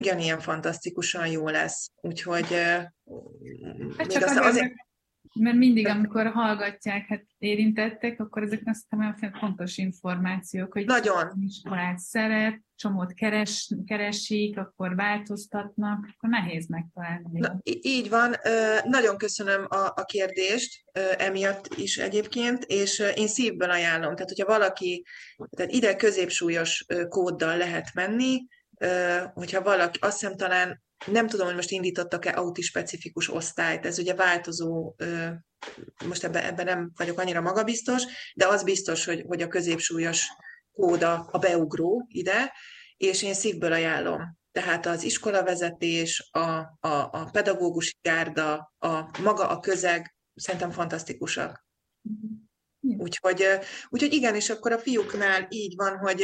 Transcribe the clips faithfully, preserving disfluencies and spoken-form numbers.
ugyanilyen fantasztikusan jó lesz. Úgyhogy Hát még csak azt azért, azért... mert, mert mindig, amikor hallgatják, hát érintettek, akkor ezek azt hiszem olyan fontos információk, hogy Nagyon. iskolát szeret, csomót keres, keresik, akkor változtatnak, akkor nehéz megtalálni. Na, így van. Nagyon köszönöm a, a kérdést, emiatt is egyébként, és én szívből ajánlom. Tehát, hogyha valaki, tehát ide középsúlyos kóddal lehet menni, hogyha valaki, azt hiszem talán, nem tudom, hogy most indítottak-e autispecifikus osztályt, ez ugye változó, most ebben, ebben nem vagyok annyira magabiztos, de az biztos, hogy, hogy a középsúlyos kód a, a beugró ide, és én szívből ajánlom. Tehát az iskolavezetés, a, a, a pedagógusi gárda, a maga a közeg szerintem fantasztikusak. Úgyhogy, úgyhogy igen, és akkor a fiúknál így van, hogy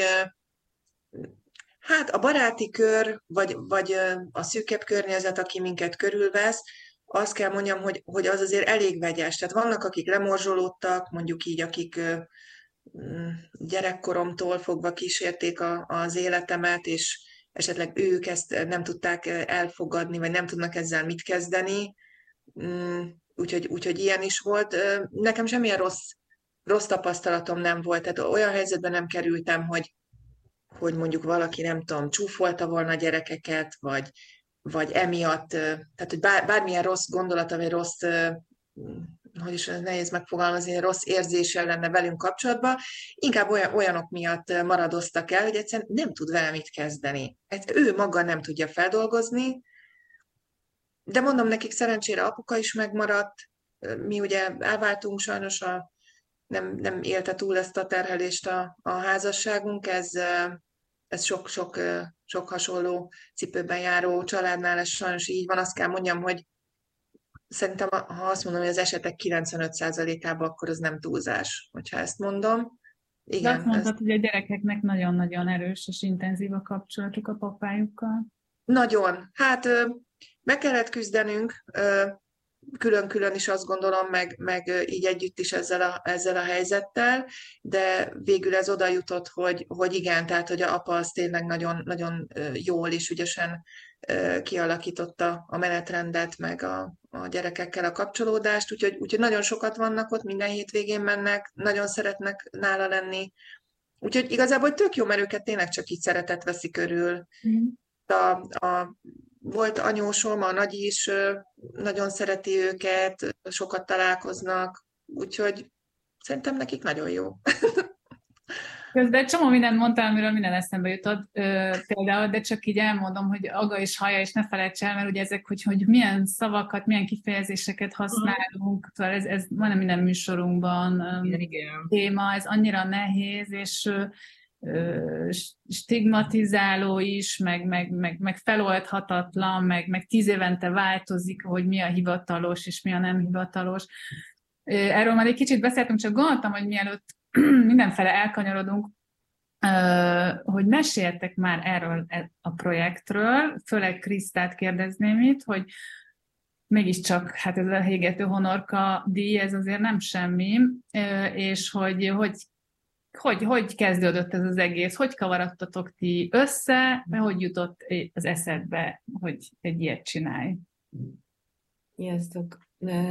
hát a baráti kör, vagy, vagy a szűkebb környezet, aki minket körülvesz, azt kell mondjam, hogy, hogy az azért elég vegyes. Tehát vannak, akik lemorzsolódtak, mondjuk így, akik gyerekkoromtól fogva kísérték a, az életemet, és esetleg ők ezt nem tudták elfogadni, vagy nem tudnak ezzel mit kezdeni. Úgyhogy, úgyhogy ilyen is volt. Nekem semmilyen rossz, rossz tapasztalatom nem volt. Tehát olyan helyzetben nem kerültem, hogy, hogy mondjuk valaki, nem tudom, csúfolta volna a gyerekeket, vagy, vagy emiatt, tehát hogy bár, bármilyen rossz gondolata, vagy rossz, hogy is nehéz megfogalmazni, rossz érzéssel lenne velünk kapcsolatban, inkább olyan, olyanok miatt maradoztak el, hogy egyszerűen nem tud vele mit kezdeni. Ő maga nem tudja feldolgozni, de mondom nekik, szerencsére apuka is megmaradt, mi ugye elváltunk, sajnos a, nem, nem élte túl ezt a terhelést a, a házasságunk, ez, ez sok, sok, sok hasonló cipőben járó családnál, ez sajnos így van. Azt kell mondjam, hogy szerintem, ha azt mondom, hogy az esetek kilencvenöt százalékában, akkor az nem túlzás, hogyha ezt mondom. De azt Igen, ez mondtad, hogy a gyerekeknek nagyon-nagyon erős és intenzív a kapcsolatuk a papájukkal. nagyon. Hát meg kellett küzdenünk, külön-külön is azt gondolom, meg, meg így együtt is ezzel a, ezzel a helyzettel, de végül ez oda jutott, hogy, hogy igen, tehát hogy a apa az tényleg nagyon, nagyon jól és ügyesen kialakította a menetrendet, meg a, a gyerekekkel a kapcsolódást, úgyhogy, úgyhogy nagyon sokat vannak ott, minden hétvégén mennek, nagyon szeretnek nála lenni, úgyhogy igazából tök jó, mert őket tényleg csak így szeretet veszi körül. Mm. A, a, volt anyósom, a nagyi is nagyon szereti őket, sokat találkoznak, úgyhogy szerintem nekik nagyon jó. Közben egy csomó mindent mondtál, amiről minden eszembe jutott ö, például, de csak így elmondom, hogy aga és haja, és ne felejts el, mert ugye ezek, hogy, hogy milyen szavakat, milyen kifejezéseket használunk, szóval ez, ez majdnem minden műsorunkban Igen, igen. téma, ez annyira nehéz, és ö, stigmatizáló is, meg, meg, meg, meg feloldhatatlan, meg, meg tíz évente változik, hogy mi a hivatalos, és mi a nem hivatalos. Erről már egy kicsit beszéltünk, csak gondoltam, hogy mielőtt mindenfele elkanyarodunk, hogy meséltek már erről a projektről, főleg Krisztát kérdezném itt, hogy mégiscsak hát ez a Hégető Honorka díj, ez azért nem semmi, és hogy hogy, hogy, hogy kezdődött ez az egész, hogy kavarodtatok ti össze, hogy jutott az eszedbe, hogy egy ilyet csinálj? Sziasztok!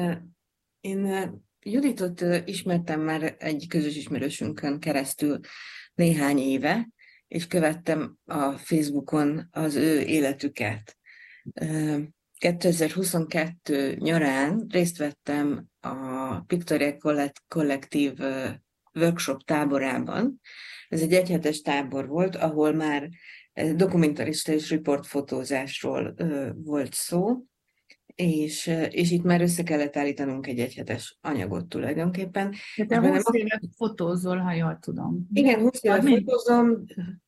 Én Juditot ismertem már egy közös ismerősünkön keresztül néhány éve, és követtem a Facebookon az ő életüket. kétezer-huszonkettő nyarán részt vettem a Pictoria Kollektív workshop táborában. Ez egy egyhetes tábor volt, ahol már dokumentarista és riportfotózásról volt szó, És, és itt már össze kellett állítanunk egy egyhetes anyagot tulajdonképpen. De te húsz éve fotózol, ha jól tudom. Igen, húsz éve fotózom,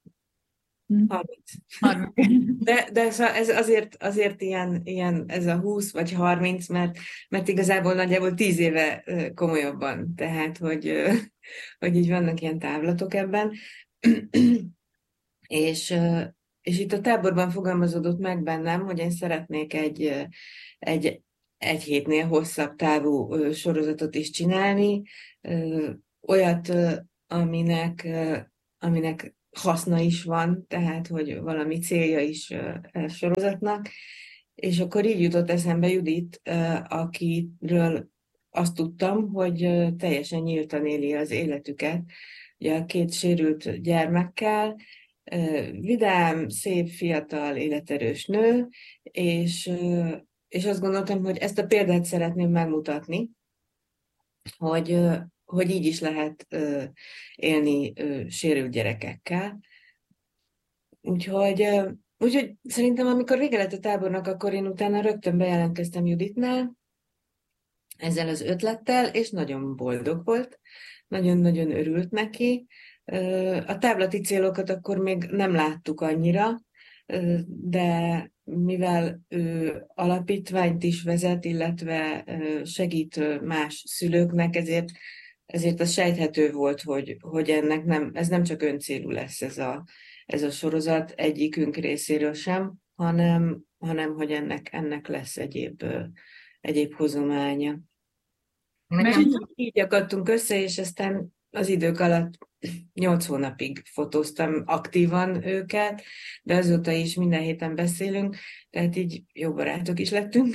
harminc. De, de ez azért, azért ilyen, ilyen, ez a húsz vagy harminc, mert, mert igazából nagyjából tíz éve komolyabban. Tehát, hogy, hogy így vannak ilyen távlatok ebben. és, és itt a táborban fogalmazódott meg bennem, hogy én szeretnék egy, egy, egy hétnél hosszabb távú sorozatot is csinálni, olyat, aminek, aminek haszna is van, tehát hogy valami célja is a sorozatnak. És akkor így jutott eszembe Judit, akiről azt tudtam, hogy teljesen nyíltan éli az életüket. Ugye a két sérült gyermekkel, vidám, szép, fiatal, életerős nő, és, és azt gondoltam, hogy ezt a példát szeretném megmutatni, hogy, hogy így is lehet élni sérült gyerekekkel. Úgyhogy, úgyhogy szerintem, amikor vége lett a tábornak, akkor én utána rögtön bejelentkeztem Juditnál ezzel az ötlettel, és nagyon boldog volt, nagyon-nagyon örült neki. A távlati célokat akkor még nem láttuk annyira, de mivel ő alapítványt is vezet, illetve segít más szülőknek, ezért, ezért az sejthető volt, hogy, hogy ennek nem, ez nem csak öncélú lesz ez a, ez a sorozat egyikünk részéről sem, hanem, hanem hogy ennek, ennek lesz egyéb, egyéb hozománya. Nekem így, így akadtunk össze, és aztán az idők alatt nyolc hónapig fotóztam aktívan őket, de azóta is minden héten beszélünk, tehát így jó barátok is lettünk.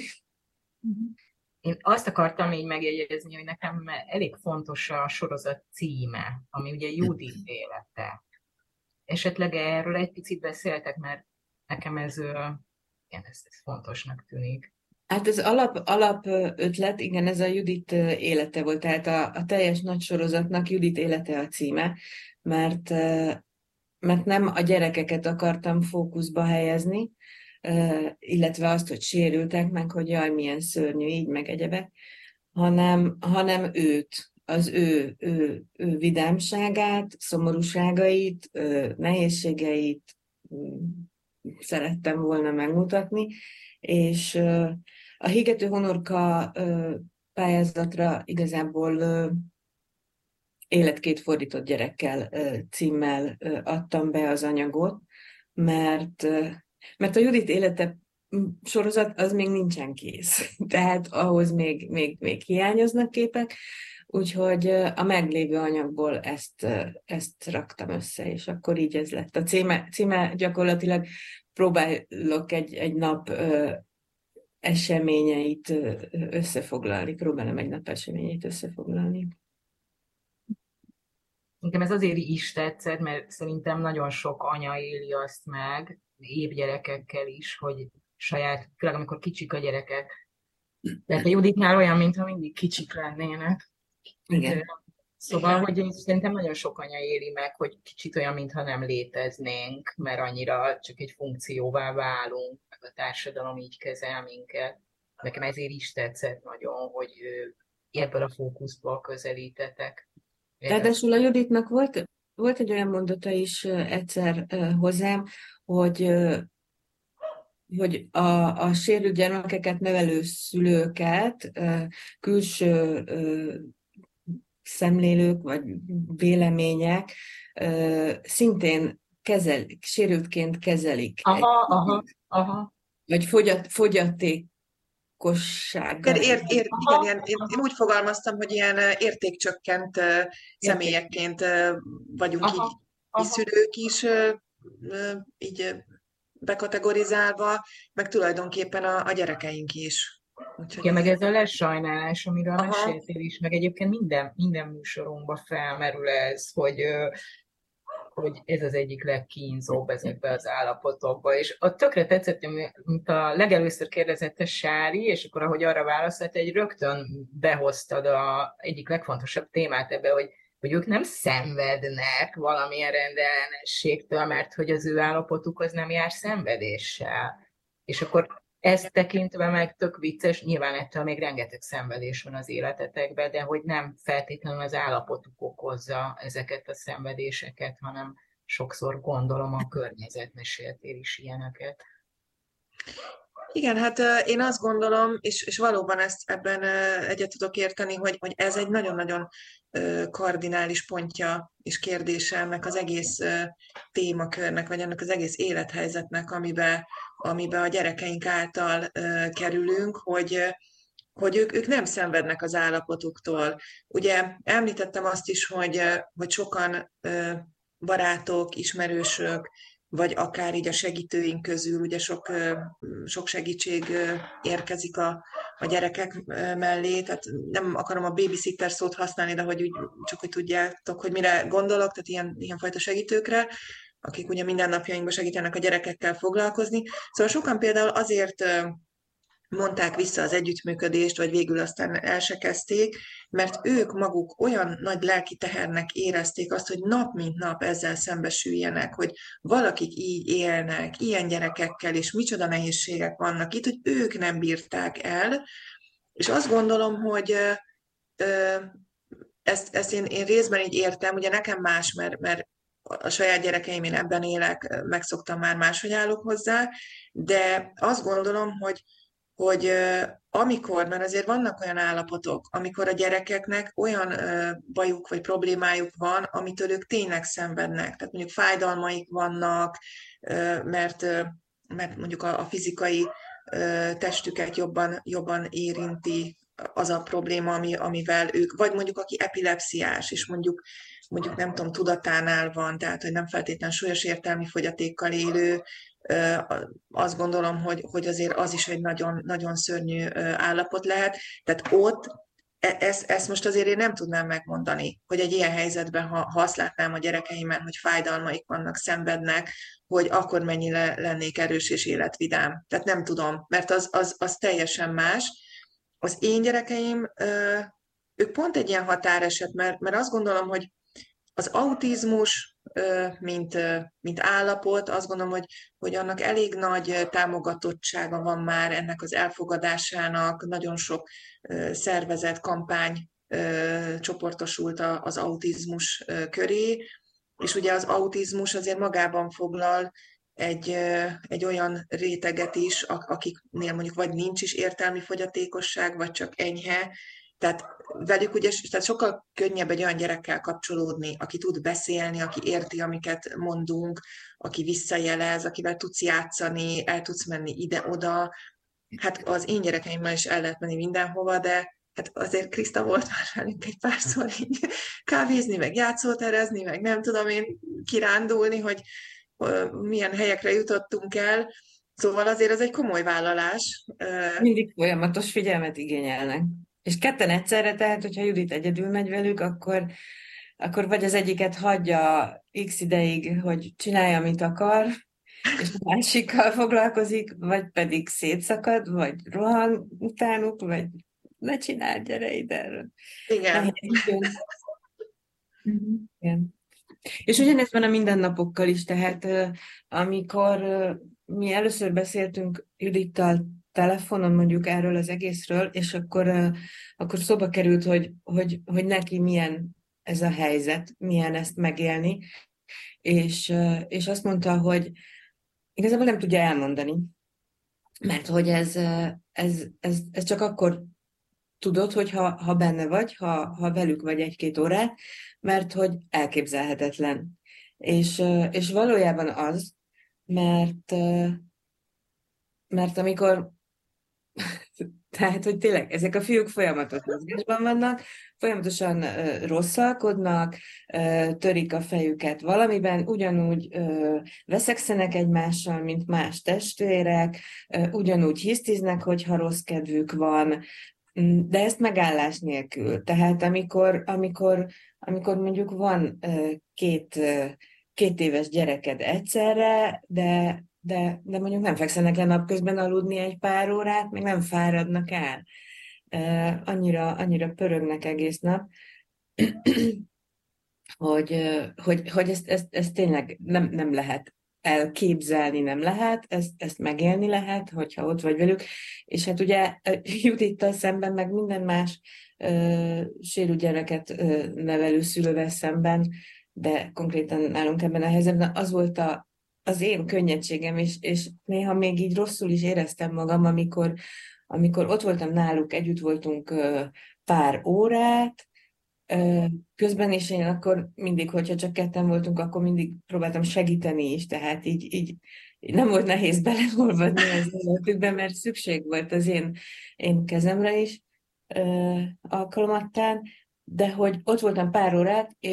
Én azt akartam így megjegyezni, hogy nekem elég fontos a sorozat címe, ami ugye Judit élete. Esetleg erről egy picit beszéltek, mert nekem ez, igen, ez, ez fontosnak tűnik. Hát az alap, alap ötlet, igen, ez a Judit élete volt, tehát a, a teljes nagy sorozatnak Judit élete a címe, mert, mert nem a gyerekeket akartam fókuszba helyezni, illetve azt, hogy sérültek meg, hogy jaj, milyen szörnyű, így meg egyebek, hanem, hanem őt, az ő, ő, ő vidámságát, szomorúságait, nehézségeit szerettem volna megmutatni, és a Hégető Honorka pályázatra igazából Életkét fordított gyerekkel címmel adtam be az anyagot, mert, mert a Judit élete sorozat az még nincsen kész, tehát ahhoz még, még, még hiányoznak képek, úgyhogy a meglévő anyagból ezt, ezt raktam össze, és akkor így ez lett. A címe, címe gyakorlatilag próbálok egy, egy nap eseményeit összefoglalni, próbálom egy nap eseményeit összefoglalni. Nekem ez azért is tetszett, mert szerintem nagyon sok anya éli azt meg, épp gyerekekkel is, hogy saját, főleg amikor kicsik a gyerekek. Tehát a Juditnál olyan, mintha mindig kicsik lennének. Igen. Szóval, hogy szerintem nagyon sok anya éli meg, hogy kicsit olyan, mintha nem léteznénk, mert annyira csak egy funkcióvá válunk, meg a társadalom így kezel minket. Nekem ezért is tetszett nagyon, hogy ebből a fókuszból közelítetek. Ráadásul a Juditnak volt, volt egy olyan mondata is egyszer hozzám, hogy, hogy a, a sérült gyermekeket nevelő szülőket külső szemlélők vagy vélemények szintén kezelik, sérültként kezelik. Aha, aha, aha. Vagy fogyat, fogyatékossággal. Ér, ér, igen, ilyen, én, én úgy fogalmaztam, hogy ilyen értékcsökkent személyekként vagyunk aha, így, így szülők is így bekategorizálva, meg tulajdonképpen a, a gyerekeink is. Úgyhogy ja, meg ez a lesajnálás, amiről aha. meséltél is, meg egyébként minden, minden műsorunkban felmerül ez, hogy, hogy ez az egyik legkínzóbb ezekbe az állapotokba, és ott tökre tetszett, mint a legelőször kérdezett a Sári, és akkor ahogy arra válaszolt, egy rögtön behoztad a egyik legfontosabb témát ebbe, hogy, hogy ők nem szenvednek valamilyen rendellenességtől, mert hogy az ő állapotuk az nem jár szenvedéssel. És akkor ezt tekintve meg tök vicces, nyilván ettől még rengeteg szenvedés van az életetekben, de hogy nem feltétlenül az állapotuk okozza ezeket a szenvedéseket, hanem sokszor gondolom a környezet, meséltél is ilyeneket. Igen, hát én azt gondolom, és, és valóban ezt ebben egyet tudok érteni, hogy, hogy ez egy nagyon-nagyon kardinális pontja és kérdése ennek az egész témakörnek, vagy ennek az egész élethelyzetnek, amiben, amiben a gyerekeink által kerülünk, hogy, hogy ők, ők nem szenvednek az állapotuktól. Ugye említettem azt is, hogy, hogy sokan barátok, ismerősök, vagy akár így a segítőink közül, ugye sok, sok segítség érkezik a, a gyerekek mellé, tehát nem akarom a babysitter szót használni, de hogy úgy, csak hogy tudjátok, hogy mire gondolok, tehát ilyen, ilyen fajta segítőkre, akik ugye mindennapjainkban segítenek a gyerekekkel foglalkozni. Szóval sokan például azért mondták vissza az együttműködést, vagy végül aztán el se kezdték, mert ők maguk olyan nagy lelki tehernek érezték azt, hogy nap mint nap ezzel szembesüljenek, hogy valakik így élnek, ilyen gyerekekkel, és micsoda nehézségek vannak itt, hogy ők nem bírták el, és azt gondolom, hogy ezt, ezt én, én részben így értem, ugye nekem más, mert, mert a saját gyerekeim, én ebben élek, megszoktam már, máshogy állok hozzá, de azt gondolom, hogy hogy amikor, mert azért vannak olyan állapotok, amikor a gyerekeknek olyan bajuk vagy problémájuk van, amitől ők tényleg szenvednek. Tehát mondjuk fájdalmaik vannak, mert, mert mondjuk a, a fizikai testüket jobban, jobban érinti az a probléma, ami, amivel ők, vagy mondjuk aki epilepsziás, és mondjuk, mondjuk nem tudom, tudatánál van, tehát hogy nem feltétlenül súlyos értelmi fogyatékkal élő, azt gondolom, hogy, hogy azért az is egy nagyon, nagyon szörnyű állapot lehet. Tehát ott ezt, ezt most azért én nem tudnám megmondani, hogy egy ilyen helyzetben, ha, ha azt látnám a gyerekeimen, hogy fájdalmaik vannak, szenvednek, hogy akkor mennyire lennék erős és életvidám. Tehát nem tudom, mert az, az, az teljesen más. Az én gyerekeim, ők pont egy ilyen határeset, mert, mert azt gondolom, hogy az autizmus, mint, mint állapot, azt gondolom, hogy, hogy annak elég nagy támogatottsága van már ennek az elfogadásának, nagyon sok szervezet, kampány csoportosult az autizmus köré, és ugye az autizmus azért magában foglal egy, egy olyan réteget is, akiknél mondjuk vagy nincs is értelmi fogyatékosság, vagy csak enyhe, tehát velük ugye tehát sokkal könnyebb egy olyan gyerekkel kapcsolódni, aki tud beszélni, aki érti, amiket mondunk, aki visszajelez, akivel tudsz játszani, el tudsz menni ide-oda. Hát az én gyerekeimmel is el lehet menni mindenhova, de hát azért Kriszta volt már velünk egy párszor így kávézni, meg játszóterezni, meg nem tudom én kirándulni, hogy milyen helyekre jutottunk el. Szóval azért ez egy komoly vállalás. Mindig folyamatos figyelmet igényelnek. És ketten egyszerre, tehát hogyha Judit egyedül megy velük, akkor, akkor vagy az egyiket hagyja x ideig, hogy csinálja, amit akar, és a másikkal foglalkozik, vagy pedig szétszakad, vagy rohan utánuk, vagy ne csinálj, gyere ide. Igen. Igen. És ugyanez van a mindennapokkal is, tehát amikor mi először beszéltünk Judittal telefonon mondjuk erről az egészről, és akkor, akkor szóba került, hogy, hogy, hogy neki milyen ez a helyzet, milyen ezt megélni, és, és azt mondta, hogy igazából nem tudja elmondani, mert hogy ez, ez, ez, ez csak akkor tudod, hogy ha, ha benne vagy, ha, ha velük vagy egy-két órát, mert hogy elképzelhetetlen. És, és valójában az, mert, mert amikor tehát, hogy tényleg ezek a fiúk folyamatos mozgásban vannak, folyamatosan uh, rosszalkodnak, uh, törik a fejüket valamiben, ugyanúgy uh, veszekszenek egymással, mint más testvérek, uh, ugyanúgy hisztiznek, hogyha rossz kedvük van, de ezt megállás nélkül. Tehát amikor, amikor, amikor mondjuk van uh, két, uh, két éves gyereked egyszerre, de De, de mondjuk nem fekszenek le napközben aludni egy pár órát, meg nem fáradnak el. Uh, annyira, annyira pörögnek egész nap, hogy, uh, hogy, hogy ezt, ezt, ezt tényleg nem, nem lehet elképzelni, nem lehet, ezt, ezt megélni lehet, hogyha ott vagy velük. És hát ugye Judittal szemben, meg minden más uh, sérült gyereket uh, nevelő szülővel szemben, de konkrétan nálunk ebben a helyzetben az volt a az én könnyedségem, és, és néha még így rosszul is éreztem magam, amikor, amikor ott voltam náluk, együtt voltunk pár órát, közben is én akkor mindig, hogyha csak ketten voltunk, akkor mindig próbáltam segíteni is, tehát így, így nem volt nehéz beleolvadni az életükbe, mert szükség volt az én, én kezemre is alkalmattán, de hogy ott voltam pár órát, és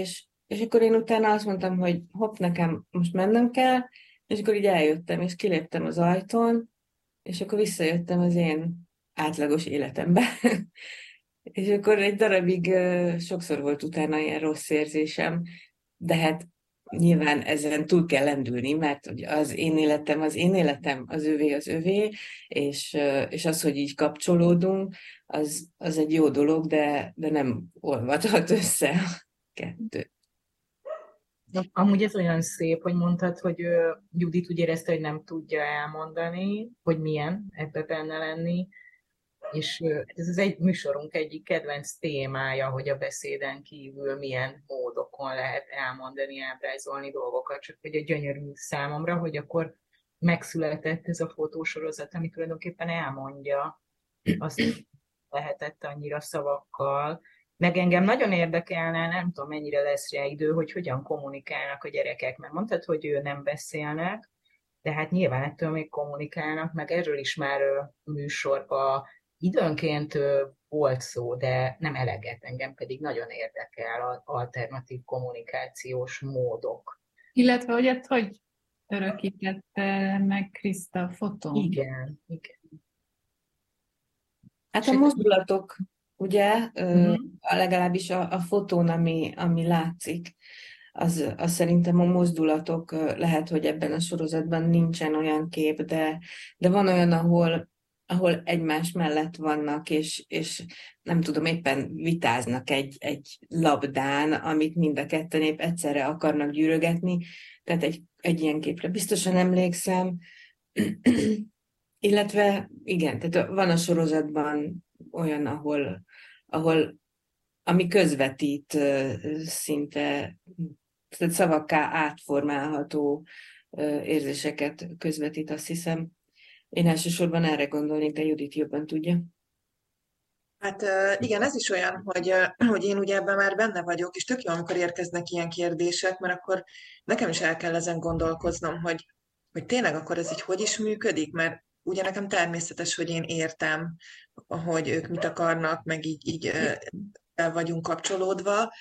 és akkor én utána azt mondtam, hogy hopp, nekem most mennem kell, és akkor így eljöttem, és kiléptem az ajtón, és akkor visszajöttem az én átlagos életembe. És akkor egy darabig uh, sokszor volt utána ilyen rossz érzésem, de hát nyilván ezen túl kell lendülni, mert ugye az én életem az én életem, az övé az övé, és, uh, és az, hogy így kapcsolódunk, az, az egy jó dolog, de, de nem olvadhat össze a kettő. Amúgy ez olyan szép, hogy mondtad, hogy ö, Judit úgy érezte, hogy nem tudja elmondani, hogy milyen ebbe benne lenni, és ö, ez az egy műsorunk egyik kedvenc témája, hogy a beszéden kívül milyen módokon lehet elmondani, ábrázolni dolgokat, csak hogy a gyönyörű számomra, hogy akkor megszületett ez a fotósorozat, ami tulajdonképpen elmondja azt, hogy lehetett annyira szavakkal. Meg engem nagyon érdekelne, nem tudom, mennyire lesz rá idő, hogy hogyan kommunikálnak a gyerekek, mert mondtad, hogy ő nem beszélnek, de hát nyilván ettől még kommunikálnak, meg erről is már ö, műsorban időnként ö, volt szó, de nem eleget, engem pedig nagyon érdekel az alternatív kommunikációs módok. Illetve, hogy ezt hogy örökítette meg Kriszta fotón? Igen, igen. Hát a mozdulatok, ugye, Uh-huh. legalábbis a, a fotón, ami, ami látszik, az, az szerintem a mozdulatok, lehet, hogy ebben a sorozatban nincsen olyan kép, de, de van olyan, ahol, ahol egymás mellett vannak, és, és nem tudom, éppen vitáznak egy, egy labdán, amit mind a ketten épp egyszerre akarnak gyűrögetni, tehát egy, egy ilyen képre biztosan emlékszem. Illetve igen, tehát van a sorozatban olyan, ahol, ahol ami közvetít szinte, tehát szavakká átformálható érzéseket közvetít, azt hiszem. Én elsősorban erre gondolnék, de Judit jobban tudja. Hát igen, ez is olyan, hogy, hogy én ugye ebben már benne vagyok, és tök jó, amikor érkeznek ilyen kérdések, mert akkor nekem is el kell ezen gondolkoznom, hogy, hogy tényleg akkor ez így hogy is működik, mert ugye nekem természetes, hogy én értem, hogy ők mit akarnak, meg így, így el vagyunk kapcsolódva,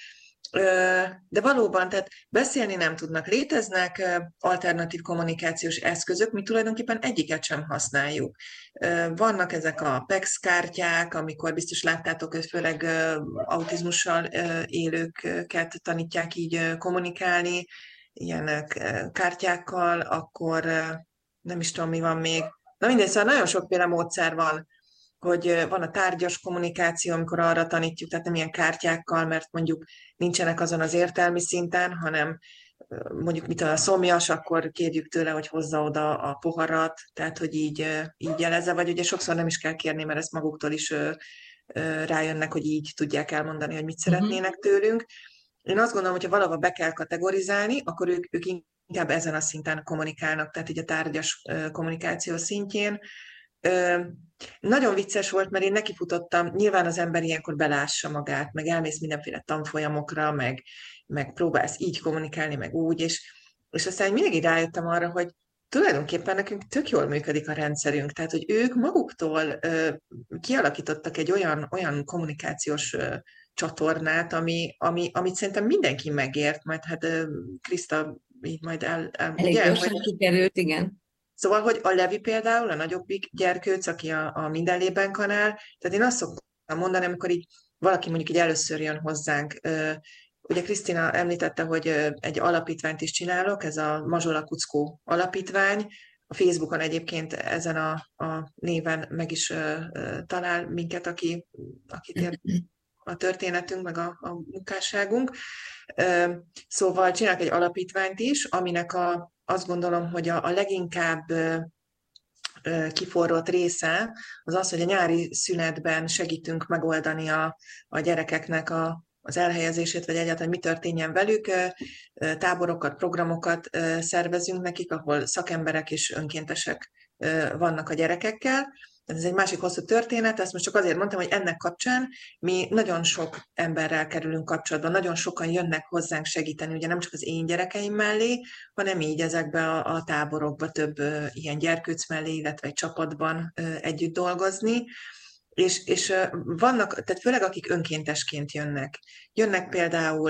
de valóban, tehát beszélni nem tudnak. Léteznek alternatív kommunikációs eszközök, mi tulajdonképpen egyiket sem használjuk. Vannak ezek a PEX kártyák, amikor biztos láttátok, hogy főleg autizmussal élőket tanítják így kommunikálni, ilyen kártyákkal, akkor nem is tudom, mi van még. Na mindegy, szóval nagyon sokféle módszer van, hogy van a tárgyas kommunikáció, amikor arra tanítjuk, tehát nem ilyen kártyákkal, mert mondjuk nincsenek azon az értelmi szinten, hanem mondjuk mit a szomjas, akkor kérjük tőle, hogy hozza oda a poharat, tehát hogy így, így jelezze, vagy ugye sokszor nem is kell kérni, mert ezt maguktól is rájönnek, hogy így tudják elmondani, hogy mit szeretnének tőlünk. Én azt gondolom, hogyha valahol be kell kategorizálni, akkor ők, ők inkább ezen a szinten kommunikálnak, tehát így a tárgyas kommunikáció szintjén. Ö, nagyon vicces volt, mert én nekifutottam, nyilván az ember ilyenkor belássa magát, meg elmész mindenféle tanfolyamokra, meg, meg próbálsz így kommunikálni, meg úgy, és, és aztán mindig rájöttem arra, hogy tulajdonképpen nekünk tök jól működik a rendszerünk, tehát hogy ők maguktól ö, kialakítottak egy olyan, olyan kommunikációs ö, csatornát, ami, ami, amit szerintem mindenki megért, majd hát ö, Kriszta így majd el, el Elég ugye, gyorsan hogy... kikerült, igen. Szóval, hogy a Levi például, a nagyobbik gyerkőc, aki a, a Mindenlében kanál, tehát én azt szoktam mondani, amikor így valaki mondjuk így először jön hozzánk. Ugye Krisztina említette, hogy egy alapítványt is csinálok, ez a Mazsola Kuckó alapítvány. A Facebookon egyébként ezen a, a néven meg is talál minket, aki, akit ér a történetünk, meg a, a munkásságunk. Szóval csinálok egy alapítványt is, aminek a azt gondolom, hogy a, a leginkább kiforrott része az az, hogy a nyári szünetben segítünk megoldani a, a gyerekeknek a, az elhelyezését, vagy egyáltalán mi történjen velük. Táborokat, programokat szervezünk nekik, ahol szakemberek és önkéntesek vannak a gyerekekkel. Ez egy másik hosszú történet, ezt most csak azért mondtam, hogy ennek kapcsán mi nagyon sok emberrel kerülünk kapcsolatban, nagyon sokan jönnek hozzánk segíteni, ugye nem csak az én gyerekeim mellé, hanem így ezekbe a, a táborokba több uh, ilyen gyerkőc mellé, illetve egy csapatban uh, együtt dolgozni. És, és uh, vannak, tehát főleg akik önkéntesként jönnek. Jönnek például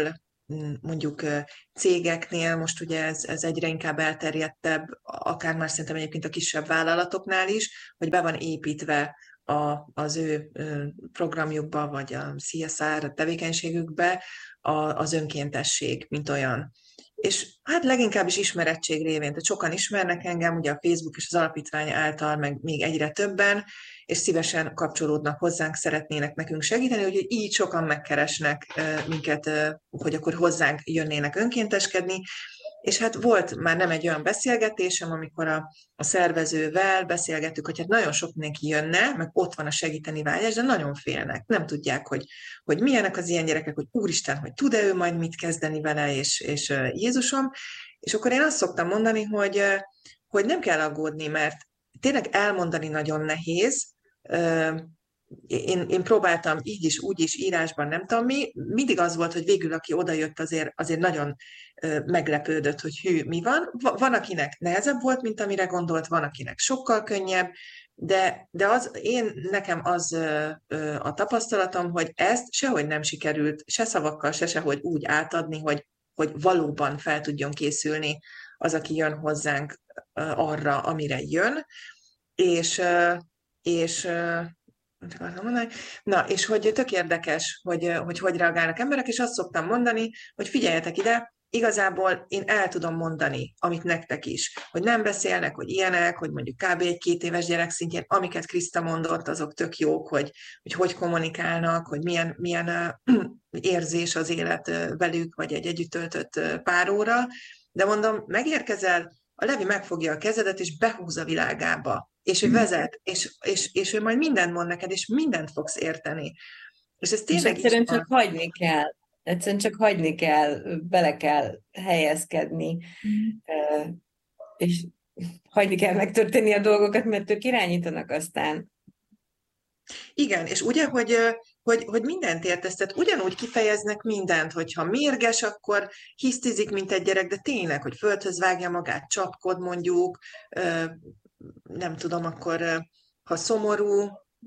mondjuk cégeknél, most ugye ez, ez egyre inkább elterjedtebb, akár már szerintem egyébként a kisebb vállalatoknál is, hogy be van építve a, az ő programjukba, vagy a cé es er tevékenységükbe a, az önkéntesség, mint olyan. És hát leginkább is ismerettség révén, tehát sokan ismernek engem, ugye a Facebook és az alapítvány által, meg még egyre többen, és szívesen kapcsolódnak hozzánk, szeretnének nekünk segíteni, úgyhogy így sokan megkeresnek minket, hogy akkor hozzánk jönnének önkénteskedni, és hát volt már nem egy olyan beszélgetésem, amikor a, a szervezővel beszélgettük, hogy hát nagyon sok mindenki jönne, meg ott van a segíteni vágyás, de nagyon félnek, nem tudják, hogy, hogy milyenek az ilyen gyerekek, hogy úristen, hogy tud-e ő majd mit kezdeni vele, és, és Jézusom, és akkor én azt szoktam mondani, hogy, hogy nem kell aggódni, mert tényleg elmondani nagyon nehéz. Én, én próbáltam így is, úgy is, írásban, nem tudom mi, mindig az volt, hogy végül, aki odajött, azért, azért nagyon meglepődött, hogy hű, mi van. Van, akinek nehezebb volt, mint amire gondolt, van, akinek sokkal könnyebb, de, de az, én, nekem az a tapasztalatom, hogy ezt sehogy nem sikerült, se szavakkal, se sehogy úgy átadni, hogy, hogy valóban fel tudjon készülni az, aki jön hozzánk arra, amire jön, és, és Na, és hogy tök érdekes, hogy, hogy hogy reagálnak emberek, és azt szoktam mondani, hogy figyeljetek ide, igazából én el tudom mondani, amit nektek is, hogy nem beszélnek, hogy ilyenek, hogy mondjuk kb. Egy-két éves gyerek szintjén, amiket Kriszta mondott, azok tök jók, hogy hogy, hogy kommunikálnak, hogy milyen, milyen érzés az élet velük, vagy egy együtt töltött pár óra, de mondom, megérkezel, a Levi megfogja a kezedet, és behúz a világába, és ő vezet, és, és, és ő majd mindent mond neked, és mindent fogsz érteni. És ez tényleg és egyszerűen csak hagyni kell. Egyszerűen csak hagyni kell, bele kell helyezkedni, mm. és hagyni kell megtörténni a dolgokat, mert ők irányítanak aztán. Igen, és ugye, hogy, hogy, hogy mindent értesz, tehát ugyanúgy kifejeznek mindent, hogyha mérges, akkor hisztizik, mint egy gyerek, de tényleg, hogy földhöz vágja magát, csapkod mondjuk, nem tudom, akkor ha szomorú,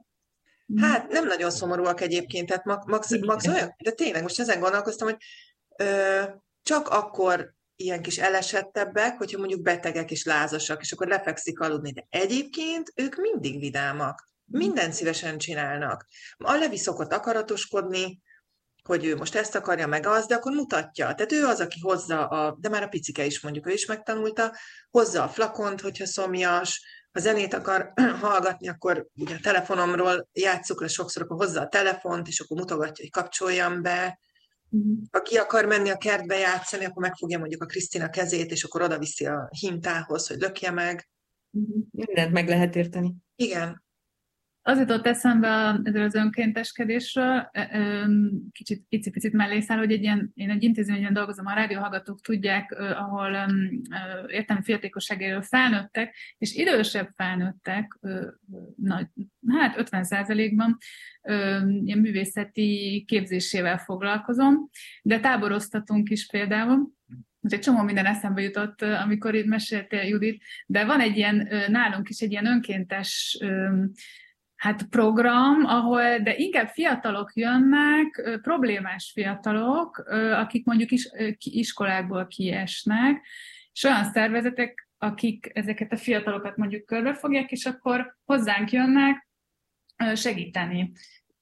hát nem nagyon szomorúak egyébként, tehát max, max olyan, de tényleg most ezen gondolkoztam, hogy ö, csak akkor ilyen kis elesettebbek, hogyha mondjuk betegek és lázasak, és akkor lefekszik aludni, de egyébként ők mindig vidámak, mindent szívesen csinálnak. A Levi szokott akaratoskodni, hogy ő most ezt akarja, meg az, de akkor mutatja. Tehát ő az, aki hozza, a, de már a picike is mondjuk, ő is megtanulta, hozza a flakont, hogyha szomjas, ha zenét akar hallgatni, akkor ugye a telefonomról játsszuk le sokszor, akkor hozza a telefont, és akkor mutogatja, hogy kapcsoljam be. Ha ki akar menni a kertbe játszani, akkor megfogja mondjuk a Krisztina kezét, és akkor oda viszi a hintához, hogy lökje meg. Mindent meg lehet érteni. Igen. Az jutott eszembe ezzel az önkénteskedésről, kicsit icipicit mellé száll, hogy egy ilyen, én egy intézményben dolgozom, a rádióhallgatók tudják, ahol értelmi fogyatékosságéről felnőttek, és idősebb felnőttek, nagy, hát ötven százalékban ilyen művészeti képzésével foglalkozom, de táboroztatunk is például. Most egy csomó minden eszembe jutott, amikor itt meséltél, Judit, de van egy ilyen, nálunk is egy ilyen önkéntes hát program, ahol, de inkább fiatalok jönnek, problémás fiatalok, akik mondjuk is, iskolákból kiesnek, és olyan szervezetek, akik ezeket a fiatalokat mondjuk körbefogják, és akkor hozzánk jönnek segíteni.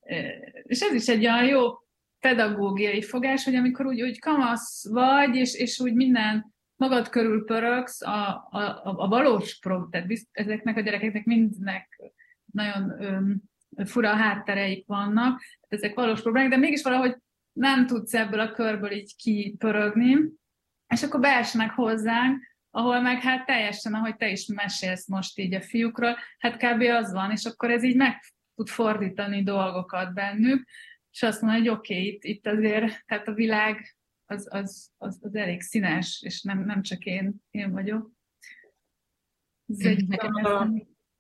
És ez is egy olyan jó pedagógiai fogás, hogy amikor úgy, úgy kamasz vagy, és, és úgy minden magad körül pörögsz, a, a, a valós problémák, tehát bizt, ezeknek a gyerekeknek mindnek nagyon öm, fura háttereik vannak, ezek valós problémák, de mégis valahogy nem tudsz ebből a körből így kipörögni, és akkor beesnek hozzánk, ahol meg hát teljesen, ahogy te is mesélsz most így a fiúkról, hát kb. Az van, és akkor ez így meg tud fordítani dolgokat bennük, és azt mondja, hogy oké, okay, itt, itt azért, tehát a világ az, az, az, az elég színes, és nem, nem csak én, én vagyok. Ez egy nekem, a,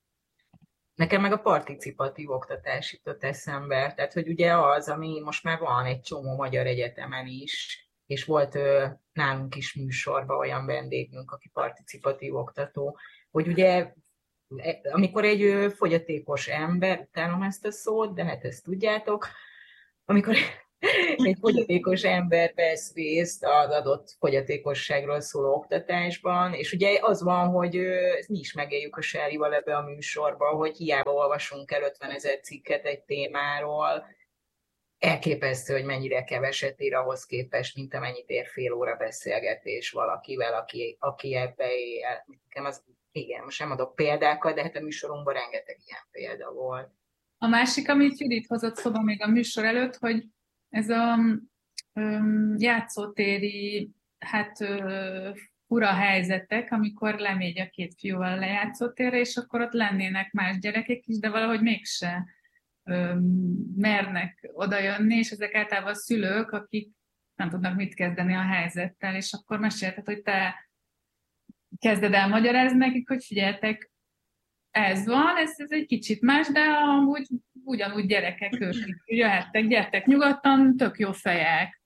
nekem meg a participatív oktatás jutott eszembe, tehát hogy ugye az, ami most már van egy csomó magyar egyetemen is, és volt ö, nálunk is műsorban olyan vendégünk, aki participatív oktató, hogy ugye amikor egy ö, fogyatékos ember, utálom ezt a szót, de hát ezt tudjátok, amikor egy fogyatékos ember vesz részt az adott fogyatékosságról szóló oktatásban, és ugye az van, hogy mi is megéljük a Sárival ebbe a műsorba, hogy hiába olvasunk el ötvenezer cikket egy témáról, elképesztő, hogy mennyire keveset ír ahhoz képest, mint amennyit ér fél óra beszélgetés valakivel, aki, aki ebbe él. Nekem az, igen, most nem adok példákat, de hát a műsorunkban rengeteg ilyen példa volt. A másik, amit Judit hozott szóba még a műsor előtt, hogy ez a um, játszótéri, hát uh, fura helyzetek, amikor lemegy a két fiúval a lejátszótérre, és akkor ott lennének más gyerekek is, de valahogy mégse um, mernek odajönni, és ezek általában a szülők, akik nem tudnak mit kezdeni a helyzettel, és akkor mesélted, hogy te kezded el magyarázni nekik, hogy figyeljetek, ez van, ez, ez egy kicsit más, de amúgy ugyanúgy gyerekek ők jöhettek, gyertek nyugodtan, tök jó fejek.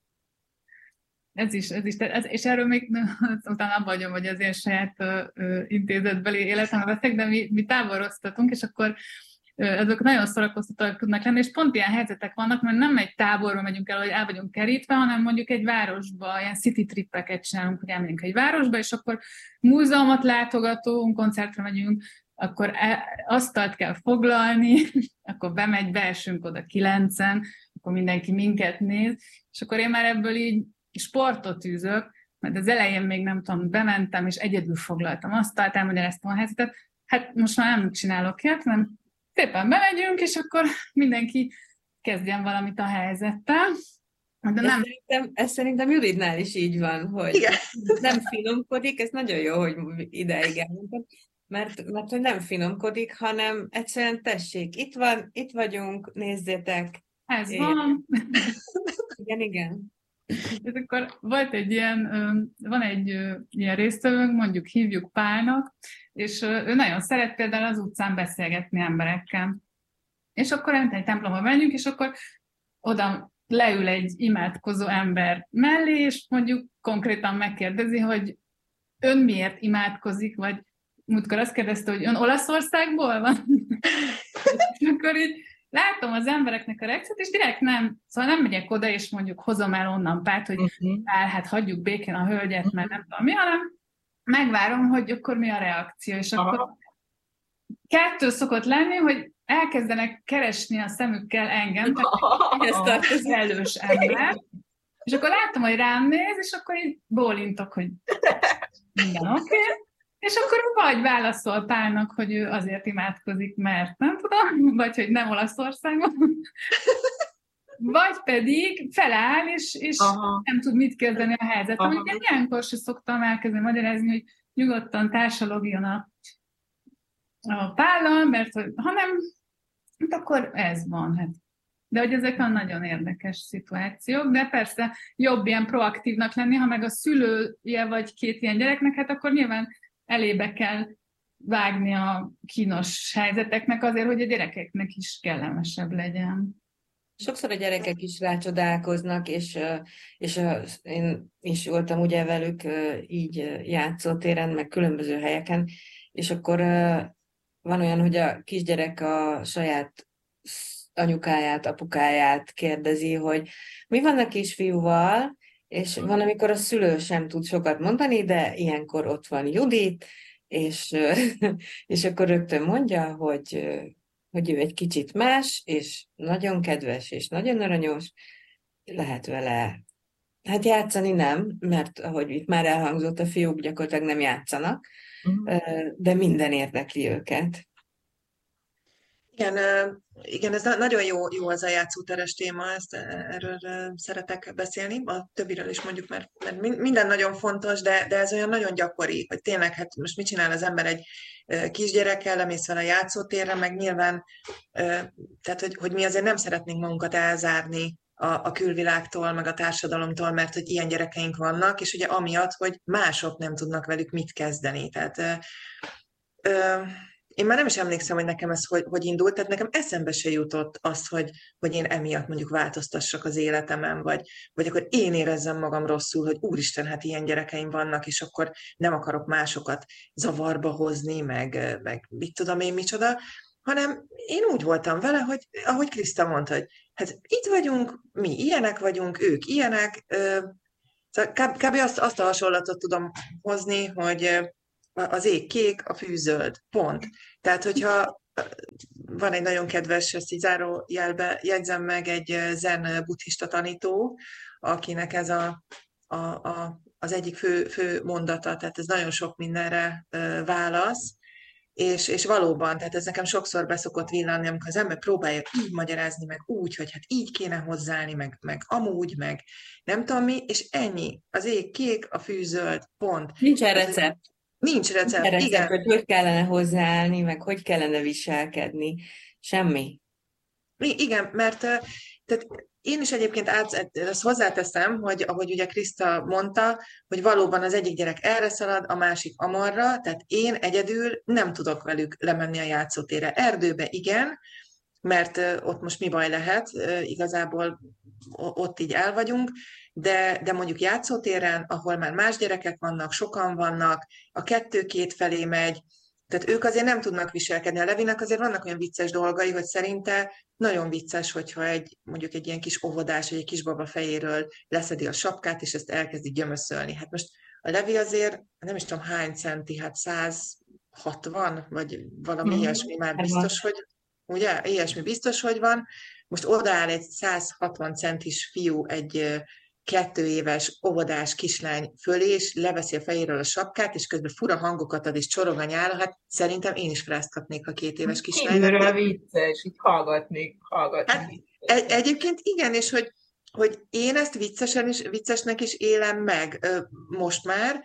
Ez is, ez is, ez, és erről még utána abban vagyom, hogy az én saját ö, ö, intézetbeli életemben veszek, de mi, mi táboroztatunk, és akkor ö, ezek nagyon szórakoztatóak tudnak lenni, és pont ilyen helyzetek vannak, mert nem egy táborba megyünk el, hogy el vagyunk kerítve, hanem mondjuk egy városba, ilyen city trippeket csinálunk, hogy elmegyünk egy városba, és akkor múzeumot látogatunk, koncertre megyünk, akkor asztalt kell foglalni, akkor bemegy, beesünk oda kilencen, akkor mindenki minket néz, és akkor én már ebből így sportot űzök, mert az elején még nem tudom, bementem, és egyedül foglaltam asztalt, elmagyaráztam a helyzetet, hát most már nem csinálok ilyet, hanem szépen bemegyünk, és akkor mindenki kezdjen valamit a helyzettel. De nem. Ez, szerintem, ez szerintem Juditnál is így van, hogy igen. Nem finomkodik, ez nagyon jó, hogy ideig elmondtam, Mert, mert hogy nem finomkodik, hanem egyszerűen tessék, itt van, itt vagyunk, nézzétek. Ez én. Van. Igen, igen. És akkor volt egy ilyen, van egy ilyen résztvevőnk, mondjuk hívjuk Pálnak, és ő nagyon szeret például az utcán beszélgetni emberekkel. És akkor egy templomba megyünk, és akkor oda leül egy imádkozó ember mellé, és mondjuk konkrétan megkérdezi, hogy ön miért imádkozik, vagy múltkor azt kérdezte, hogy ön Olaszországból van? És akkor így látom az embereknek a reakciót, és direkt nem, szóval nem megyek oda, és mondjuk hozom el onnan Párt, hogy uh-huh. Pál, hát hagyjuk békén a hölgyet, uh-huh. mert nem tudom mi, hanem megvárom, hogy akkor mi a reakció. És uh-huh. akkor kettő szokott lenni, hogy elkezdenek keresni a szemükkel engem, tehát ez a felelős ember, és akkor látom, hogy rám néz, és akkor így bólintok, hogy minden oké. Okay. És akkor vagy válaszol Pálnak, hogy ő azért imádkozik, mert nem tudom, vagy hogy nem Olaszországban, vagy pedig feláll, és, és nem tud mit kezdeni a helyzetben. Ugye ilyenkor sem szoktam elkezdeni magyarázni, hogy nyugodtan társalogjon a, a Pállal, mert ha nem, hát akkor ez van. Hát. De hogy ezek a nagyon érdekes szituációk, de persze jobb ilyen proaktívnak lenni, ha meg a szülője vagy két ilyen gyereknek, hát akkor nyilván elébe kell vágni a kínos helyzeteknek azért, hogy a gyerekeknek is kellemesebb legyen. Sokszor a gyerekek is rácsodálkoznak, és, és én is voltam ugye velük így játszótéren, meg különböző helyeken, és akkor van olyan, hogy a kisgyerek a saját anyukáját, apukáját kérdezi, hogy mi van a kisfiúval, és van, amikor a szülő sem tud sokat mondani, de ilyenkor ott van Judit, és, és akkor rögtön mondja, hogy, hogy ő egy kicsit más, és nagyon kedves, és nagyon aranyos, lehet vele, hát játszani nem, mert ahogy itt már elhangzott, a fiúk gyakorlatilag nem játszanak, de minden érdekli őket. Igen, igen, ez nagyon jó, jó az a játszóteres téma, ezt, erről szeretek beszélni, a többiről is mondjuk, mert, mert minden nagyon fontos, de, de ez olyan nagyon gyakori, hogy tényleg, hát most mit csinál az ember egy kisgyerekkel, lemész vele a játszótérre, meg nyilván, tehát hogy, hogy mi azért nem szeretnénk magunkat elzárni a, a külvilágtól, meg a társadalomtól, mert hogy ilyen gyerekeink vannak, és ugye amiatt, hogy mások nem tudnak velük mit kezdeni, tehát ö, én már nem is emlékszem, hogy nekem ez hogy, hogy indult, tehát nekem eszembe se jutott az, hogy, hogy én emiatt mondjuk változtassak az életemen, vagy, vagy akkor én érezzem magam rosszul, hogy úristen, hát ilyen gyerekeim vannak, és akkor nem akarok másokat zavarba hozni, meg, meg mit tudom én micsoda, hanem én úgy voltam vele, hogy ahogy Kriszta mondta, hogy hát itt vagyunk, mi ilyenek vagyunk, ők ilyenek, szóval kb. Azt, azt a hasonlatot tudom hozni, hogy az ég kék, a fű zöld, pont. Tehát, hogyha van egy nagyon kedves, ezt így zárójelbe jegyzem meg, egy zen buddhista tanító, akinek ez a, a, a, az egyik fő, fő mondata, tehát ez nagyon sok mindenre válasz, és, és valóban, tehát ez nekem sokszor beszokott villanni, amikor az ember próbálja így magyarázni, meg úgy, hogy hát így kéne hozzáállni, meg, meg amúgy, meg nem tudom mi, és ennyi. Az ég kék, a fű zöld, pont. Nincsen recept. Nincs recept, Nincs recept, igen. hogy hogy kellene hozzáállni, meg hogy kellene viselkedni. Semmi. Igen, mert tehát én is egyébként át, ezt hozzáteszem, hogy ahogy ugye Kriszta mondta, hogy valóban az egyik gyerek erre szalad, a másik amarra, tehát én egyedül nem tudok velük lemenni a játszótérre. Erdőbe igen, mert ott most mi baj lehet, igazából ott így el vagyunk, de, de mondjuk játszótéren, ahol már más gyerekek vannak, sokan vannak, a kettő két felé megy, tehát ők azért nem tudnak viselkedni. A Levinek azért vannak olyan vicces dolgai, hogy szerinte nagyon vicces, hogyha egy, mondjuk egy ilyen kis óvodás, vagy egy kisbaba fejéről leszedi a sapkát, és ezt elkezdi gyömöszölni. Hát most a Levi azért, nem is tudom hány centi, hát száz hatvan, vagy valami mm. ilyesmi már biztos, hogy ugye, ilyesmi biztos, hogy van. Most odaáll egy száz hatvan centis fiú egy kettő éves óvodás kislány fölé, és leveszi a fejéről a sapkát, és közben fura hangokat ad, és csorog a nyála, hát szerintem én is fráztatnék a két éves kislánynak. Kívülről vicces, így hallgatnék, hallgatni. Hát, egy, egyébként igen, és hogy, hogy én ezt viccesen is, viccesnek is élem meg ö, most már,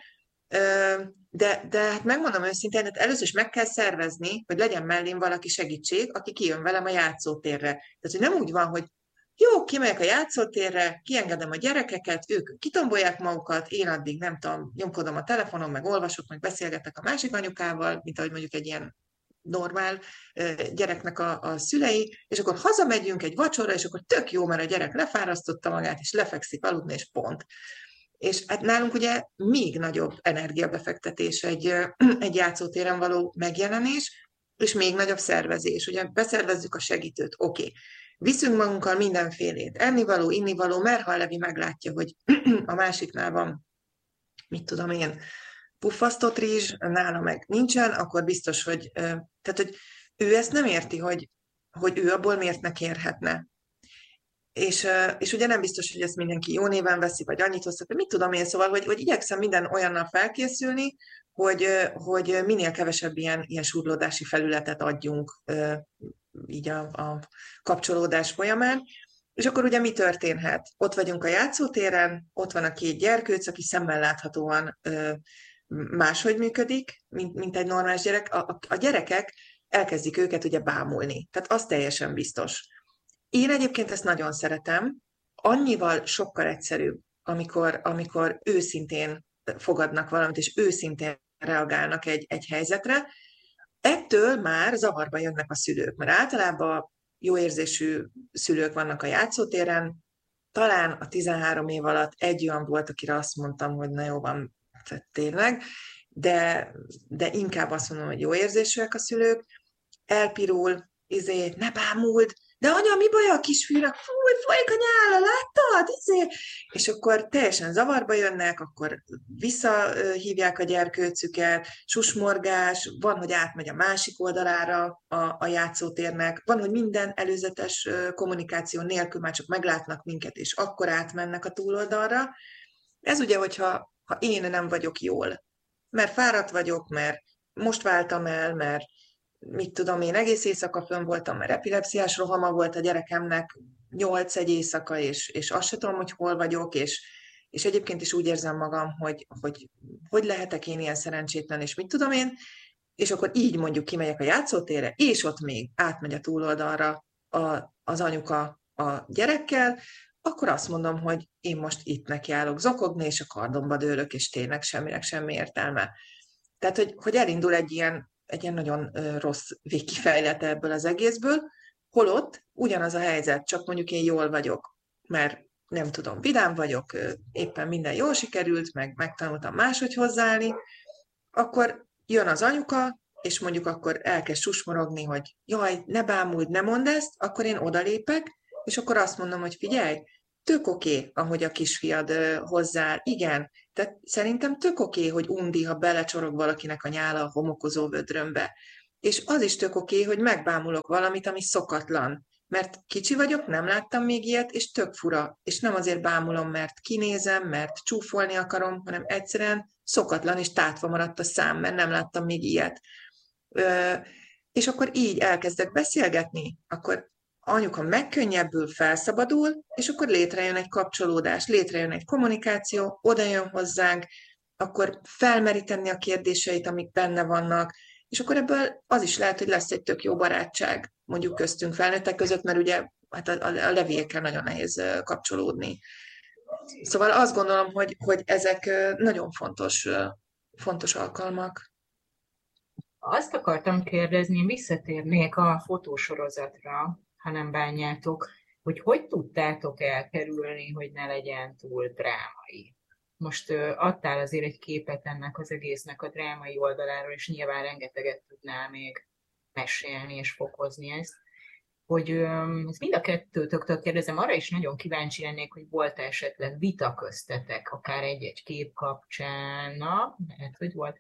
ö, de, de hát megmondom őszintén, hát először is meg kell szervezni, hogy legyen mellém valaki segítség, aki kijön velem a játszótérre. Tehát, hogy nem úgy van, hogy jó, kimegyek a játszótérre, kiengedem a gyerekeket, ők kitombolják magukat, én addig nem tudom, nyomkodom a telefonon, meg olvasok, meg beszélgetek a másik anyukával, mint ahogy mondjuk egy ilyen normál gyereknek a, a szülei, és akkor hazamegyünk egy vacsora, és akkor tök jó, mert a gyerek lefárasztotta magát, és lefekszik aludni, és pont. És hát nálunk ugye még nagyobb energiabefektetés egy, egy játszótéren való megjelenés, és még nagyobb szervezés. Ugye beszervezzük a segítőt, oké. Okay. Viszünk magunkkal mindenfélét, ennivaló, innivaló, mert ha a Levi meglátja, hogy a másiknál van, mit tudom én, puffasztott rizs, nála meg nincsen, akkor biztos, hogy, tehát, hogy ő ezt nem érti, hogy, hogy ő abból miért ne kérhetne. És, és ugye nem biztos, hogy ezt mindenki jó néven veszi, vagy annyit hozzá, mit tudom én, szóval, hogy, hogy igyekszem minden olyannal felkészülni, hogy, hogy minél kevesebb ilyen, ilyen surlódási felületet adjunk így a, a kapcsolódás folyamán. És akkor ugye mi történhet? Ott vagyunk a játszótéren, ott van a két gyerkőc, aki szemmel láthatóan máshogy működik, mint, mint egy normális gyerek. A, a, a gyerekek elkezdik őket ugye bámulni. Tehát az teljesen biztos. Én egyébként ezt nagyon szeretem. Annyival sokkal egyszerűbb, amikor, amikor őszintén fogadnak valamit, és őszintén reagálnak egy, egy helyzetre. Ettől már zavarba jönnek a szülők, mert általában jó érzésű szülők vannak a játszótéren. Talán a tizenhárom év alatt egy olyan volt, akire azt mondtam, hogy na jó van, tényleg, de, de inkább azt mondom, hogy jó érzésűek a szülők. Elpirul, izé, ne bámuld, de anya, mi baj a kisfiúnak? Fú, folyik a nyála, láttad? Izé. És akkor teljesen zavarba jönnek, akkor visszahívják a gyerkőcüket, susmorgás, van, hogy átmegy a másik oldalára a, a játszótérnek, van, hogy minden előzetes kommunikáció nélkül már csak meglátnak minket, és akkor átmennek a túloldalra. Ez ugye, hogyha ha én nem vagyok jól, mert fáradt vagyok, mert most váltam el, mert mit tudom én, egész éjszaka fönn voltam, mert epilepsziás rohama volt a gyerekemnek, nyolc egy éjszaka, és, és azt se tudom, hogy hol vagyok, és, és egyébként is úgy érzem magam, hogy, hogy hogy lehetek én ilyen szerencsétlen, és mit tudom én, és akkor így mondjuk kimegyek a játszótérre, és ott még átmegy a túloldalra a, az anyuka a gyerekkel, akkor azt mondom, hogy én most itt nekiállok zokogni, és a kardomba dőlök, és tényleg semminek semmi értelme. Tehát, hogy, hogy elindul egy ilyen egy ilyen nagyon rossz végkifejlete ebből az egészből, holott ugyanaz a helyzet, csak mondjuk én jól vagyok, mert nem tudom, vidám vagyok, éppen minden jól sikerült, meg megtanultam máshogy hozzáállni, akkor jön az anyuka, és mondjuk akkor elkezd susmorogni, hogy jaj, ne bámuld, ne mondd ezt, akkor én odalépek, és akkor azt mondom, hogy figyelj, tök oké, okay, ahogy a kisfiad uh, hozzá, igen, tehát szerintem tök oké, okay, hogy undi, ha belecsorog valakinek a nyála a homokozó vödrömbe. És az is tök oké, okay, hogy megbámulok valamit, ami szokatlan. Mert kicsi vagyok, nem láttam még ilyet, és tök fura. És nem azért bámulom, mert kinézem, mert csúfolni akarom, hanem egyszerűen szokatlan, és tátva maradt a szám, mert nem láttam még ilyet. Ö, és akkor így elkezdek beszélgetni, akkor anyuka megkönnyebbül, felszabadul, és akkor létrejön egy kapcsolódás, létrejön egy kommunikáció, oda jön hozzánk, akkor felmeri tenni a kérdéseit, amik benne vannak, és akkor ebből az is lehet, hogy lesz egy tök jó barátság, mondjuk köztünk felnőttek között, mert ugye hát a, a levélyekkel nagyon nehéz kapcsolódni. Szóval azt gondolom, hogy, hogy ezek nagyon fontos, fontos alkalmak. Azt akartam kérdezni, én visszatérnék a fotósorozatra, ha nem bánjátok, hogy hogy tudtátok elkerülni, hogy ne legyen túl drámai. Most ö, adtál azért egy képet ennek az egésznek a drámai oldaláról, és nyilván rengeteget tudnál még mesélni és fokozni ezt. Hogy ö, ezt mind a kettőtöktől kérdezem, arra is nagyon kíváncsi lennék, hogy volt esetleg vita köztetek, akár egy-egy kép kapcsán, na, lehet, hogy volt.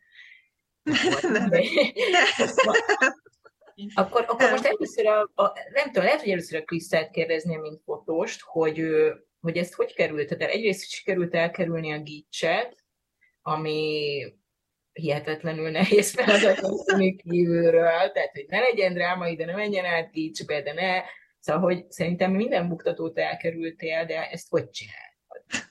Akkor, akkor most először, a, a, nem tudom, lehet, hogy először a Krisztát kérdezném, mint fotóst, hogy, hogy ezt hogy került el? Egyrészt sikerült elkerülni a gicset, ami hihetetlenül nehéz feladat kívülről, tehát hogy ne legyen drámai, de ne menjen át gicsbe, de ne... Szóval, hogy szerintem minden buktatót elkerültél, de ezt hogy csináltad?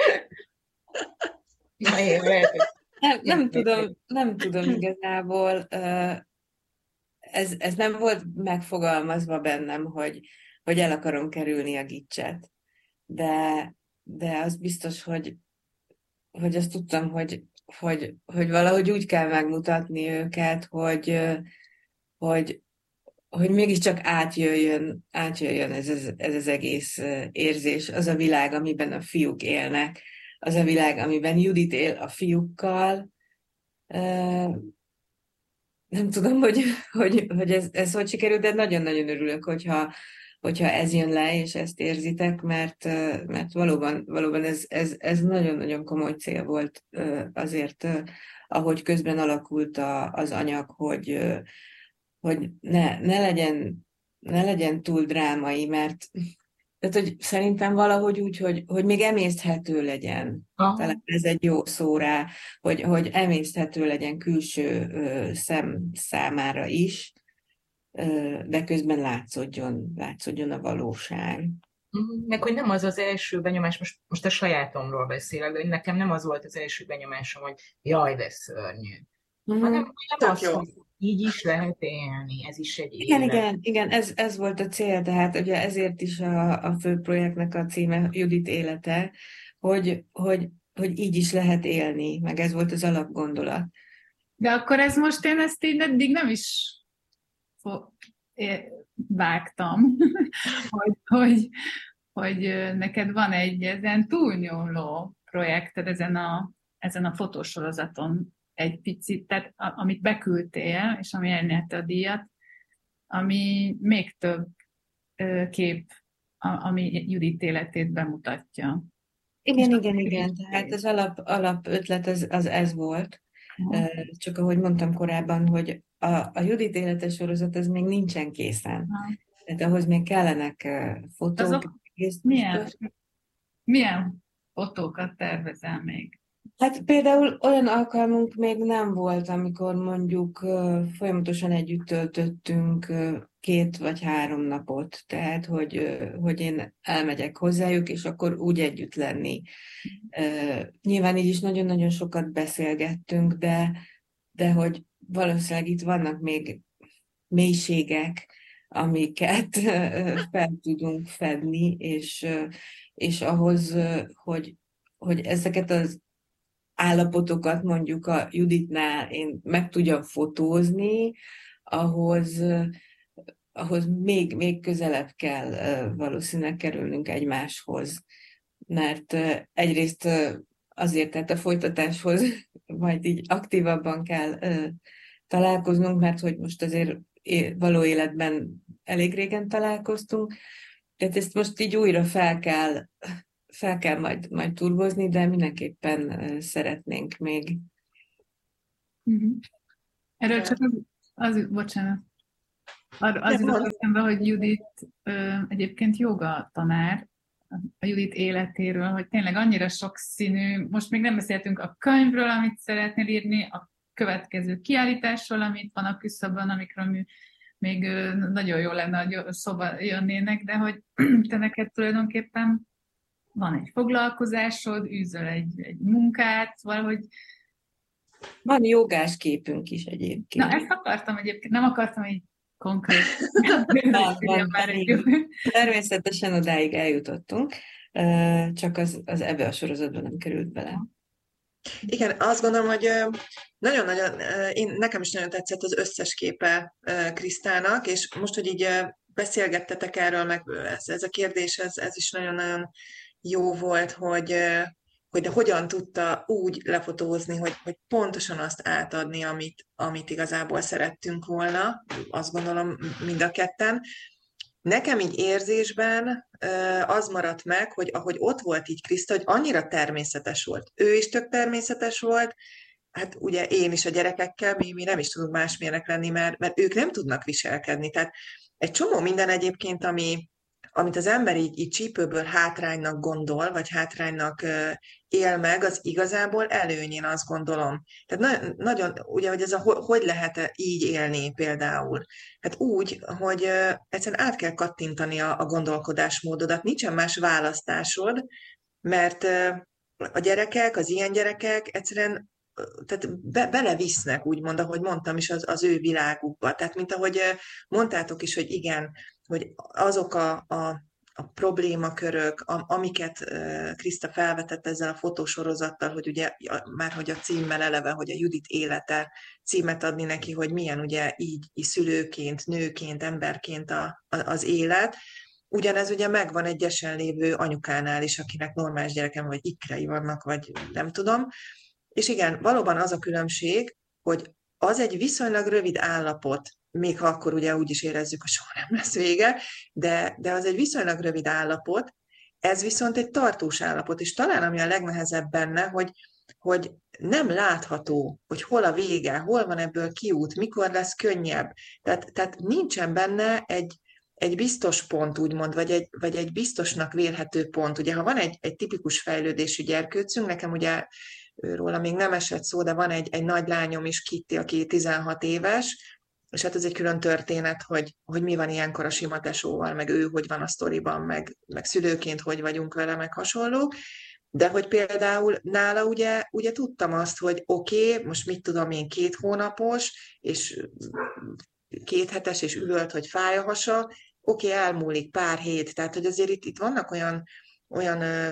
Na, én lehet, hogy... Nem, nem, tudom, nem tudom igazából, ez, ez nem volt megfogalmazva bennem, hogy, hogy el akarom kerülni a gicset, de, de az biztos, hogy, hogy azt tudtam, hogy, hogy, hogy valahogy úgy kell megmutatni őket, hogy, hogy, hogy mégiscsak átjöjjön, átjöjjön ez, ez, ez az egész érzés, az a világ, amiben a fiúk élnek, az a világ, amiben Judit él a fiúkkal. Nem tudom, hogy, hogy, hogy ez, ez hogy sikerült, de nagyon-nagyon örülök, hogyha, hogyha ez jön le, és ezt érzitek, mert, mert valóban, valóban ez, ez, ez nagyon-nagyon komoly cél volt azért, ahogy közben alakult a, az anyag, hogy, hogy ne, ne, legyen, ne legyen túl drámai, mert tehát, hogy szerintem valahogy úgy, hogy, hogy még emészthető legyen. Aha. Talán ez egy jó szó rá, hogy, hogy emészthető legyen külső ö, szem számára is, ö, de közben látszódjon, látszódjon a valóság. Meg hogy nem az az első benyomás, most, most a sajátomról beszélek, de nekem nem az volt az első benyomásom, hogy jaj, de szörnyű. Mm-hmm. Hanem nem az, hogy így is lehet élni, ez is egy igen, élet. Igen, igen, ez, ez volt a cél, tehát ugye ezért is a, a fő projektnek a címe Judit élete, hogy, hogy, hogy így is lehet élni, meg ez volt az alapgondolat. De akkor ez most én ezt így eddig nem is vágtam, hogy, hogy, hogy neked van egy ezen túlnyúló projekted ezen a, ezen a fotósorozaton, egy picit, tehát amit beküldtél, és ami elnyerte a díjat, ami még több kép, ami Judit életét bemutatja. Igen, igen, igen. Tehát az alap, alap ötlet az, az ez volt. Uh-huh. Csak ahogy mondtam korábban, hogy a, a Judit élete sorozat az még nincsen készen. Uh-huh. Tehát ahhoz még kellenek fotók. Azok milyen, milyen fotókat tervezel még? Hát például olyan alkalmunk még nem volt, amikor mondjuk folyamatosan együtt töltöttünk két vagy három napot, tehát hogy, hogy én elmegyek hozzájuk, és akkor úgy együtt lenni. Nyilván így is nagyon-nagyon sokat beszélgettünk, de, de hogy valószínűleg itt vannak még mélységek, amiket fel tudunk fedni, és, és ahhoz, hogy, hogy ezeket az állapotokat mondjuk a Juditnál én meg tudjam fotózni, ahhoz, ahhoz még, még közelebb kell valószínűleg kerülnünk egymáshoz. Mert egyrészt azért, tehát a folytatáshoz majd így aktívabban kell találkoznunk, mert hogy most azért való életben elég régen találkoztunk, tehát ezt most így újra fel kell, fel kell majd, majd turbozni, de mindenképpen szeretnénk még. Uh-huh. Erről csak az, az bocsánat, Ar, az jutott eszembe, hogy Judit ö, egyébként joga tanár, a Judit életéről, hogy tényleg annyira sokszínű, most még nem beszéltünk a könyvről, amit szeretnél írni, a következő kiállításról, amit van a küszöbön, amikről mi még ö, nagyon jó lenne, hogy szóba jönnének, de hogy te neked tulajdonképpen van egy foglalkozásod, űzöl egy, egy munkát, valahogy. Van jogás képünk is egyébként. Na, ezt akartam egyébként, nem akartam egy konkrét. nem, nem, nem. Természetesen odáig eljutottunk, csak az, az ebbe a sorozatban nem került bele. Igen, azt gondolom, hogy nagyon-nagyon, én, nekem is nagyon tetszett az összes képe Krisztának, és most, hogy így beszélgettetek erről, meg ez, ez a kérdés, ez, ez is nagyon-nagyon jó volt, hogy, hogy de hogyan tudta úgy lefotózni, hogy, hogy pontosan azt átadni, amit, amit igazából szerettünk volna, azt gondolom mind a ketten. Nekem így érzésben az maradt meg, hogy ahogy ott volt így Kriszta, hogy annyira természetes volt. Ő is tök természetes volt, hát ugye én is a gyerekekkel, mi, mi nem is tudunk másmilyenek lenni, mert, mert ők nem tudnak viselkedni. Tehát egy csomó minden egyébként, ami, amit az ember így, így csípőből hátránynak gondol, vagy hátránynak él meg, az igazából előny, én azt gondolom. Tehát na, nagyon, ugye, hogy ez a hogy lehet így élni például? Hát úgy, hogy egyszerűen át kell kattintani a, a gondolkodásmódodat, nincsen más választásod, mert a gyerekek, az ilyen gyerekek egyszerűen tehát be, belevisznek, úgymond, ahogy mondtam is, az, az ő világukba. Tehát, mint ahogy mondtátok is, hogy igen, hogy azok a, a, a problémakörök, a, amiket Kriszta felvetett ezzel a fotósorozattal, hogy ugye már hogy a címmel eleve, hogy a Judit élete címet adni neki, hogy milyen ugye így, így szülőként, nőként, emberként a, a, az élet. Ugyanez ugye megvan egy gyesen lévő anyukánál is, akinek normális gyerekem, vagy ikrei vannak, vagy nem tudom. És igen, valóban az a különbség, hogy az egy viszonylag rövid állapot, még ha akkor ugye úgy is érezzük, hogy soha nem lesz vége, de, de az egy viszonylag rövid állapot, ez viszont egy tartós állapot, és talán ami a legnehezebb benne, hogy, hogy nem látható, hogy hol a vége, hol van ebből kiút, mikor lesz könnyebb. Tehát, tehát nincsen benne egy, egy biztos pont, úgymond, vagy egy, vagy egy biztosnak vélhető pont. Ugye, ha van egy, egy tipikus fejlődésű gyerkőcünk, nekem ugye róla még nem esett szó, de van egy, egy nagy lányom is, Kitty, aki tizenhat éves, és hát ez egy külön történet, hogy, hogy mi van ilyenkor a sima tesóval, meg ő hogy van a sztoriban, meg, meg szülőként hogy vagyunk vele, meg hasonló. De hogy például nála ugye, ugye tudtam azt, hogy oké, okay, most mit tudom én, két hónapos, és két hetes, és üvölt, hogy fáj a hasa, oké, okay, elmúlik pár hét, tehát hogy azért itt, itt vannak olyan olyan ö,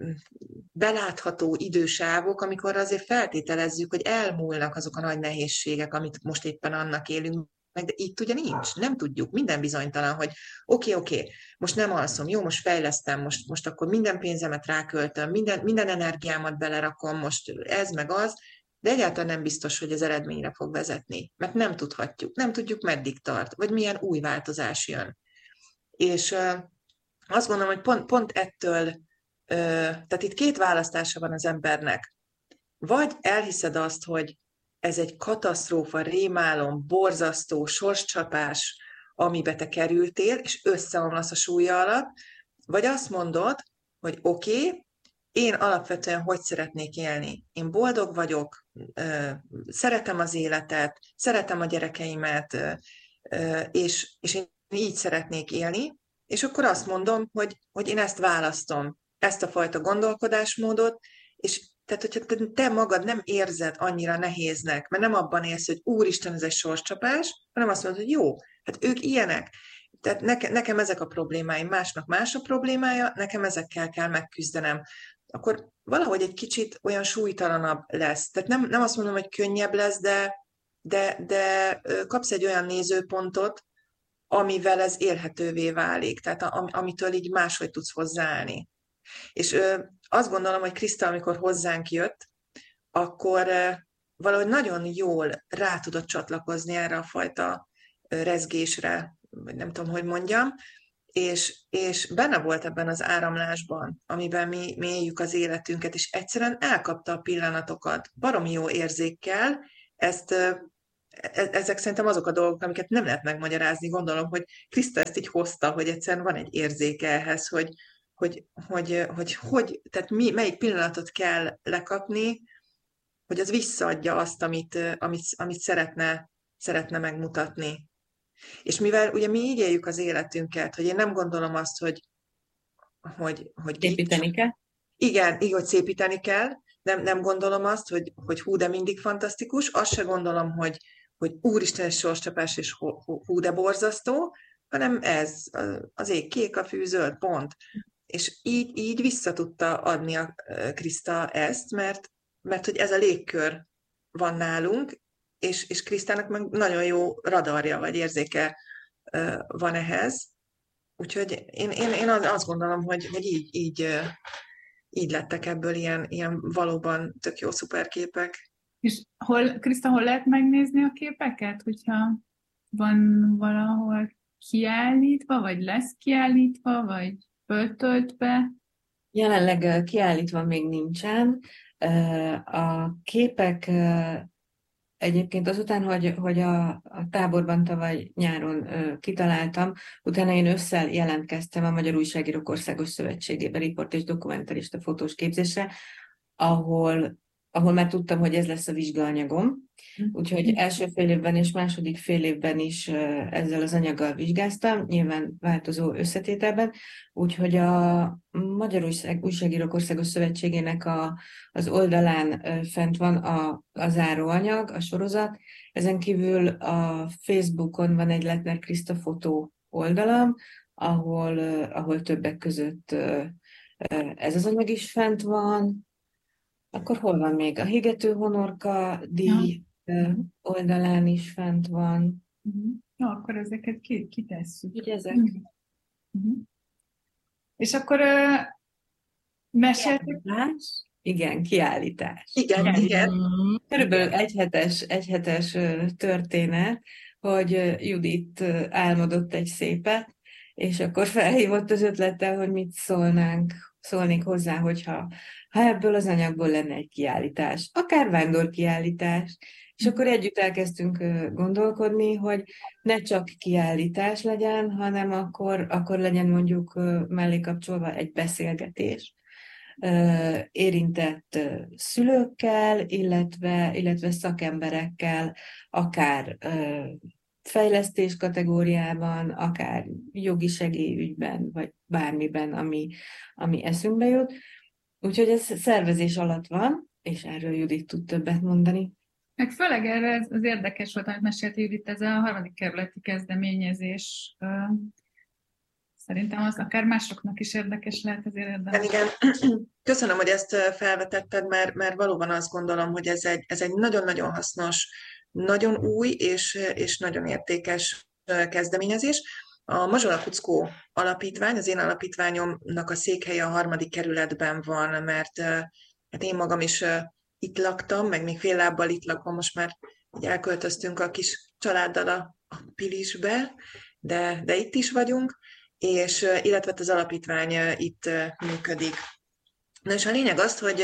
belátható idősávok, amikor azért feltételezzük, hogy elmúlnak azok a nagy nehézségek, amit most éppen annak élünk, meg, de itt ugye nincs, nem tudjuk, minden bizonytalan, hogy oké, okay, oké, okay, most nem alszom, jó, most fejlesztem, most, most akkor minden pénzemet ráköltöm, minden, minden energiámat belerakom, most ez meg az, de egyáltalán nem biztos, hogy az eredményre fog vezetni, mert nem tudhatjuk, nem tudjuk, meddig tart, vagy milyen új változás jön. És ö, azt gondolom, hogy pont, pont ettől, tehát itt két választása van az embernek. Vagy elhiszed azt, hogy ez egy katasztrófa, rémálom, borzasztó, sorscsapás, amibe te kerültél, és összeomlasz a súlya alatt, vagy azt mondod, hogy oké, okay, én alapvetően hogy szeretnék élni. Én boldog vagyok, szeretem az életet, szeretem a gyerekeimet, és, és én így szeretnék élni, és akkor azt mondom, hogy, hogy én ezt választom, ezt a fajta gondolkodásmódot, és tehát, hogyha te magad nem érzed annyira nehéznek, mert nem abban élsz, hogy úristen, ez egy sorscsapás, hanem azt mondod, hogy jó, hát ők ilyenek. Tehát neke, nekem ezek a problémáim, másnak más a problémája, nekem ezekkel kell megküzdenem. Akkor valahogy egy kicsit olyan súlytalanabb lesz. Tehát nem, nem azt mondom, hogy könnyebb lesz, de, de, de kapsz egy olyan nézőpontot, amivel ez élhetővé válik, tehát amitől így máshogy tudsz hozzáállni. És ö, azt gondolom, hogy Kriszta, amikor hozzánk jött, akkor, ö, valahogy nagyon jól rá tudott csatlakozni erre a fajta rezgésre, vagy nem tudom, hogy mondjam, és, és benne volt ebben az áramlásban, amiben mi, mi éljük az életünket, és egyszerűen elkapta a pillanatokat, baromi jó érzékkel. Ezt, e, ezek szerintem azok a dolgok, amiket nem lehet megmagyarázni. Gondolom, hogy Kriszta ezt így hozta, hogy egyszerűen van egy érzéke ehhez, hogy hogy, hogy, hogy, hogy tehát mi, melyik pillanatot kell lekapni, hogy az visszaadja azt, amit, amit, amit szeretne, szeretne megmutatni. És mivel ugye mi így éljük az életünket, hogy én nem gondolom azt, hogy hogy, hogy Építeni kell? Igen, így, hogy szépíteni kell. Nem, nem gondolom azt, hogy, hogy hú, de mindig fantasztikus. Azt se gondolom, hogy, hogy úristen, ez sorscsapás, és hú, de borzasztó, hanem ez, az ég kék, a fű zöld, pont. És így, így vissza tudta adni a Kriszta ezt, mert, mert hogy ez a légkör van nálunk, és, és Krisztának meg nagyon jó radarja, vagy érzéke van ehhez. Úgyhogy én, én, én azt gondolom, hogy, hogy így, így, így lettek ebből ilyen, ilyen valóban tök jó szuperképek. És hol, Kriszta, hol lehet megnézni a képeket, hogyha van valahol kiállítva, vagy lesz kiállítva, vagy föltöltve? Jelenleg kiállítva még nincsen. A képek egyébként azután, hogy, hogy a, a táborban tavaly nyáron kitaláltam, utána én ősszel jelentkeztem a Magyar Újságírók Országos Szövetségébe riport és dokumentarista fotós képzésre, ahol, ahol már tudtam, hogy ez lesz a vizsgaanyagom. Úgyhogy első fél évben és második fél évben is ezzel az anyaggal vizsgáztam, nyilván változó összetételben, úgyhogy a Magyar Újságírók Országos Szövetségének a, az oldalán fent van a, a záróanyag, a sorozat. Ezen kívül a Facebookon van egy Lettner Kriszta fotó oldalam, ahol, ahol többek között ez az anyag is fent van. Akkor hol van még? A Higető Honorka díj ja. oldalán is fent van. Uh-huh. Ja, akkor ezeket ki, kitesszük. Ugye ezek? Uh-huh. És akkor uh, meséltek? Igen, kiállítás. Igen, igen. Körülbelül egyhetes, egyhetes történet, hogy Judit álmodott egy szépet, és akkor felhívott az ötlettel, hogy mit szólnánk, szólnék hozzá, hogyha ha ebből az anyagból lenne egy kiállítás, akár vándorkiállítás, és akkor együtt elkezdtünk gondolkodni, hogy ne csak kiállítás legyen, hanem akkor, akkor legyen mondjuk mellé kapcsolva egy beszélgetés érintett szülőkkel, illetve, illetve szakemberekkel, akár fejlesztés kategóriában, akár jogi segélyügyben, vagy bármiben, ami, ami eszünkbe jut. Úgyhogy ez szervezés alatt van, és erről Judit tud többet mondani. Meg főleg erre az érdekes volt, amit mesélt Judit, ez a harmadik kerületi kezdeményezés. Szerintem az akár másoknak is érdekes lehet, ezért érdemes. Igen, köszönöm, hogy ezt felvetetted, mert, mert valóban azt gondolom, hogy ez egy, ez egy nagyon-nagyon hasznos, nagyon új és, és nagyon értékes kezdeményezés. A Mazsola Kuckó alapítvány, az én alapítványomnak a székhelye a harmadik kerületben van, mert hát én magam is itt laktam, meg még fél lábbal itt lakom, most már elköltöztünk a kis családdal a, a Pilisbe, de, de itt is vagyunk, és illetve az alapítvány itt működik. Na és a lényeg az, hogy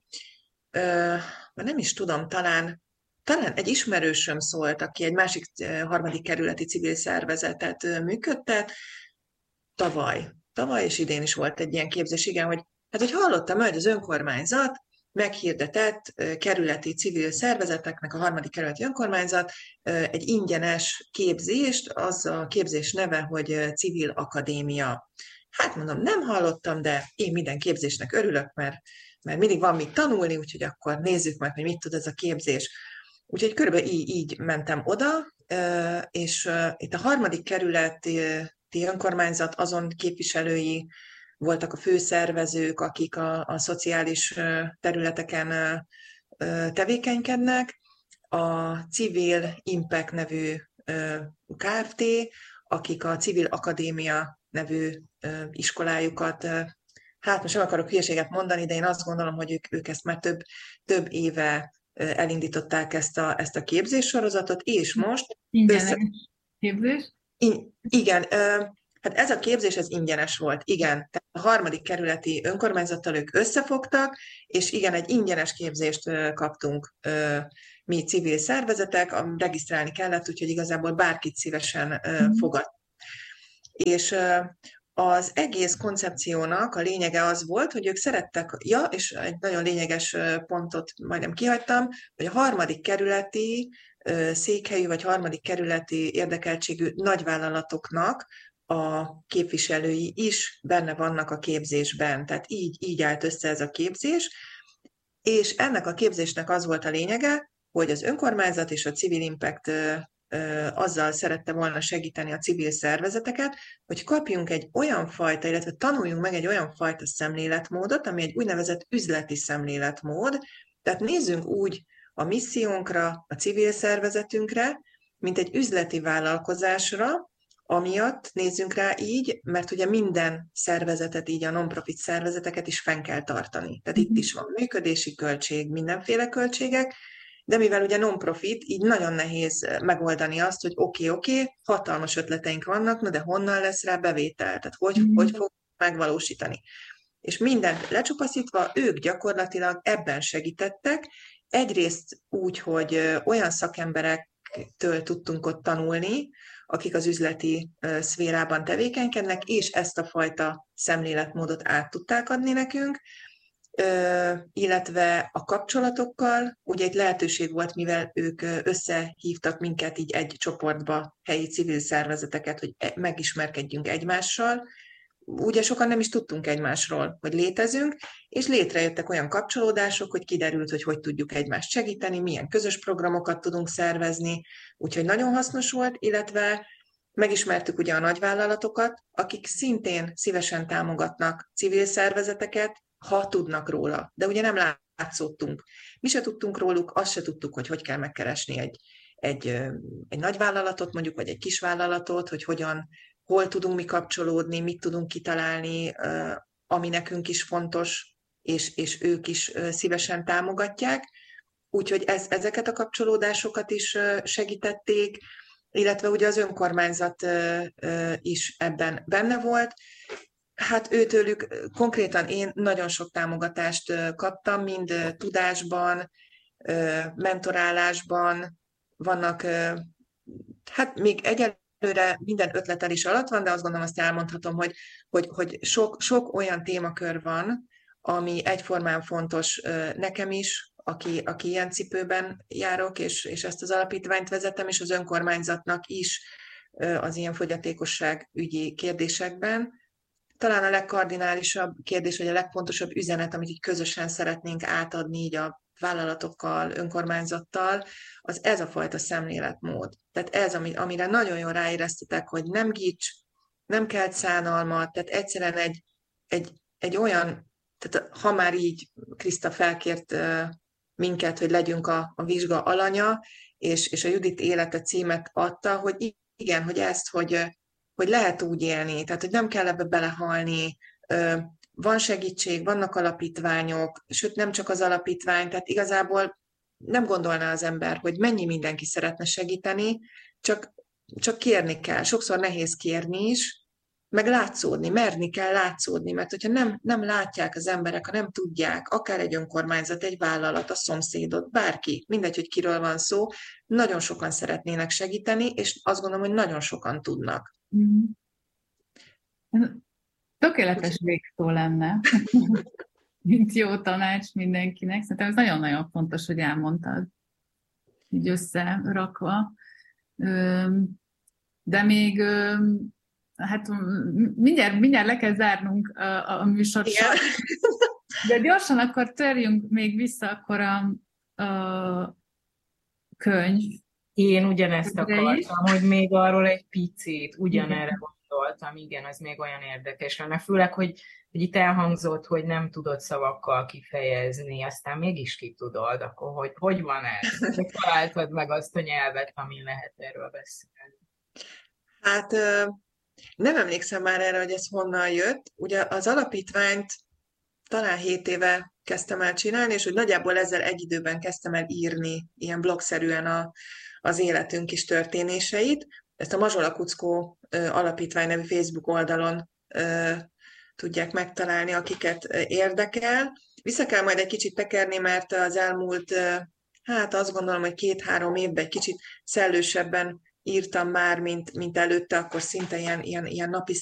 nem is tudom, talán, talán egy ismerősöm szólt, aki egy másik harmadik kerületi civil szervezetet működtet, tavaly, tavaly és idén is volt egy ilyen képzés, igen, hogy hát, hogy hallottam, hogy az önkormányzat meghirdetett kerületi civil szervezeteknek, a harmadik kerületi önkormányzat egy ingyenes képzést, az a képzés neve, hogy Civil Akadémia. Hát mondom, nem hallottam, de én minden képzésnek örülök, mert, mert mindig van mit tanulni, úgyhogy akkor nézzük meg, hogy mit tud ez a képzés. Úgyhogy körülbelül így, így mentem oda, és itt a harmadik kerületi önkormányzat azon képviselői voltak a főszervezők, akik a, a szociális területeken tevékenykednek, a Civil Impact nevű Kft., akik a Civil Akadémia nevű iskolájukat, hát most nem akarok hülyeséget mondani, de én azt gondolom, hogy ők, ők ezt már több, több éve elindították ezt a, ezt a képzéssorozatot, és most... Ingyenes össze... képzés? In, igen, hát ez a képzés, ez ingyenes volt, igen. Tehát a harmadik kerületi önkormányzattal ők összefogtak, és igen, egy ingyenes képzést kaptunk mi civil szervezetek, regisztrálni kellett, úgyhogy igazából bárkit szívesen fogad. És az egész koncepciónak a lényege az volt, hogy ők szerettek, ja, és egy nagyon lényeges pontot majdnem kihagytam, hogy a harmadik kerületi székhelyű vagy harmadik kerületi érdekeltségű nagyvállalatoknak a képviselői is benne vannak a képzésben. Tehát így, így állt össze ez a képzés, és ennek a képzésnek az volt a lényege, hogy az önkormányzat és a Civil Impact azzal szerette volna segíteni a civil szervezeteket, hogy kapjunk egy olyan fajta, illetve tanuljunk meg egy olyan fajta szemléletmódot, ami egy úgynevezett üzleti szemléletmód, tehát nézzünk úgy a missziónkra, a civil szervezetünkre, mint egy üzleti vállalkozásra, amiatt nézzünk rá így, mert ugye minden szervezetet, így a non-profit szervezeteket is fenn kell tartani. Tehát itt is van működési költség, mindenféle költségek, de mivel ugye non-profit, így nagyon nehéz megoldani azt, hogy oké, okay, oké, okay, hatalmas ötleteink vannak, na de honnan lesz rá bevétel? Tehát hogy, mm. hogy fog megvalósítani? És mindent lecsupaszítva, ők gyakorlatilag ebben segítettek, egyrészt úgy, hogy olyan szakemberektől tudtunk ott tanulni, akik az üzleti szférában tevékenykednek, és ezt a fajta szemléletmódot át tudták adni nekünk, illetve a kapcsolatokkal, ugye egy lehetőség volt, mivel ők összehívtak minket így egy csoportba, helyi civil szervezeteket, hogy megismerkedjünk egymással. Ugye sokan nem is tudtunk egymásról, hogy létezünk, és létrejöttek olyan kapcsolódások, hogy kiderült, hogy hogy tudjuk egymást segíteni, milyen közös programokat tudunk szervezni, úgyhogy nagyon hasznos volt, illetve megismertük ugye a nagyvállalatokat, akik szintén szívesen támogatnak civil szervezeteket, ha tudnak róla, de ugye nem látszottunk. Mi se tudtunk róluk, azt se tudtuk, hogy hogy kell megkeresni egy, egy, egy nagyvállalatot, mondjuk, vagy egy kisvállalatot, hogy hogyan, hol tudunk mi kapcsolódni, mit tudunk kitalálni, ami nekünk is fontos, és, és ők is szívesen támogatják. Úgyhogy ez, ezeket a kapcsolódásokat is segítették, illetve ugye az önkormányzat is ebben benne volt. Hát őtőlük konkrétan én nagyon sok támogatást kaptam, mind tudásban, mentorálásban, vannak, hát még egyelőre minden ötletelés alatt van, de azt gondolom, azt elmondhatom, hogy, hogy, hogy sok, sok olyan témakör van, ami egyformán fontos nekem is, aki, aki ilyen cipőben járok, és, és ezt az alapítványt vezetem, és az önkormányzatnak is az ilyen fogyatékosság ügyi kérdésekben. Talán a legkardinálisabb kérdés, vagy a legfontosabb üzenet, amit így közösen szeretnénk átadni így a vállalatokkal, önkormányzattal, az ez a fajta szemléletmód. Tehát ez, amire nagyon jól ráéreztetek, hogy nem gics, nem kelt szánalmat, tehát egyszerűen egy, egy, egy olyan, tehát ha már így Kriszta felkért minket, hogy legyünk a, a vizsga alanya, és, és a Judit élete címet adta, hogy igen, hogy ezt, hogy hogy lehet úgy élni, tehát hogy nem kell ebbe belehalni, van segítség, vannak alapítványok, sőt nem csak az alapítvány, tehát igazából nem gondolná az ember, hogy mennyi mindenki szeretne segíteni, csak, csak kérni kell. Sokszor nehéz kérni is, meg látszódni, merni kell látszódni, mert hogyha nem, nem látják az emberek, ha nem tudják, akár egy önkormányzat, egy vállalat, a szomszédot, bárki, mindegy, hogy kiről van szó, nagyon sokan szeretnének segíteni, és azt gondolom, hogy nagyon sokan tudnak. Tökéletes végszó lenne, mint jó tanács mindenkinek. Szerintem ez nagyon-nagyon fontos, hogy elmondtad, így összerakva. De még hát mindjárt, mindjárt le kell zárnunk a, a műsort. De gyorsan akkor törjünk még vissza akkor a, a könyv. Én ugyanezt akartam, hogy még arról egy picit, ugyanerre gondoltam, igen, az még olyan érdekes lenne. Főleg, hogy, hogy itt elhangzott, hogy nem tudod szavakkal kifejezni, aztán mégis ki tudod, akkor hogy, hogy van ez? Hogy találtad meg azt a nyelvet, amin lehet erről beszélni? Hát nem emlékszem már erre, hogy ez honnan jött. Ugye az alapítványt talán hét éve kezdtem el csinálni, és hogy nagyjából ezzel egy időben kezdtem el írni ilyen blogszerűen a, az életünk kis történéseit. Ezt a Mazsola Kuckó Alapítvány nevű Facebook oldalon ö, tudják megtalálni, akiket érdekel. Vissza kell majd egy kicsit tekerni, mert az elmúlt, hát azt gondolom, hogy két-három évben egy kicsit szellősebben írtam már, mint, mint előtte, akkor szinte ilyen, ilyen, ilyen napi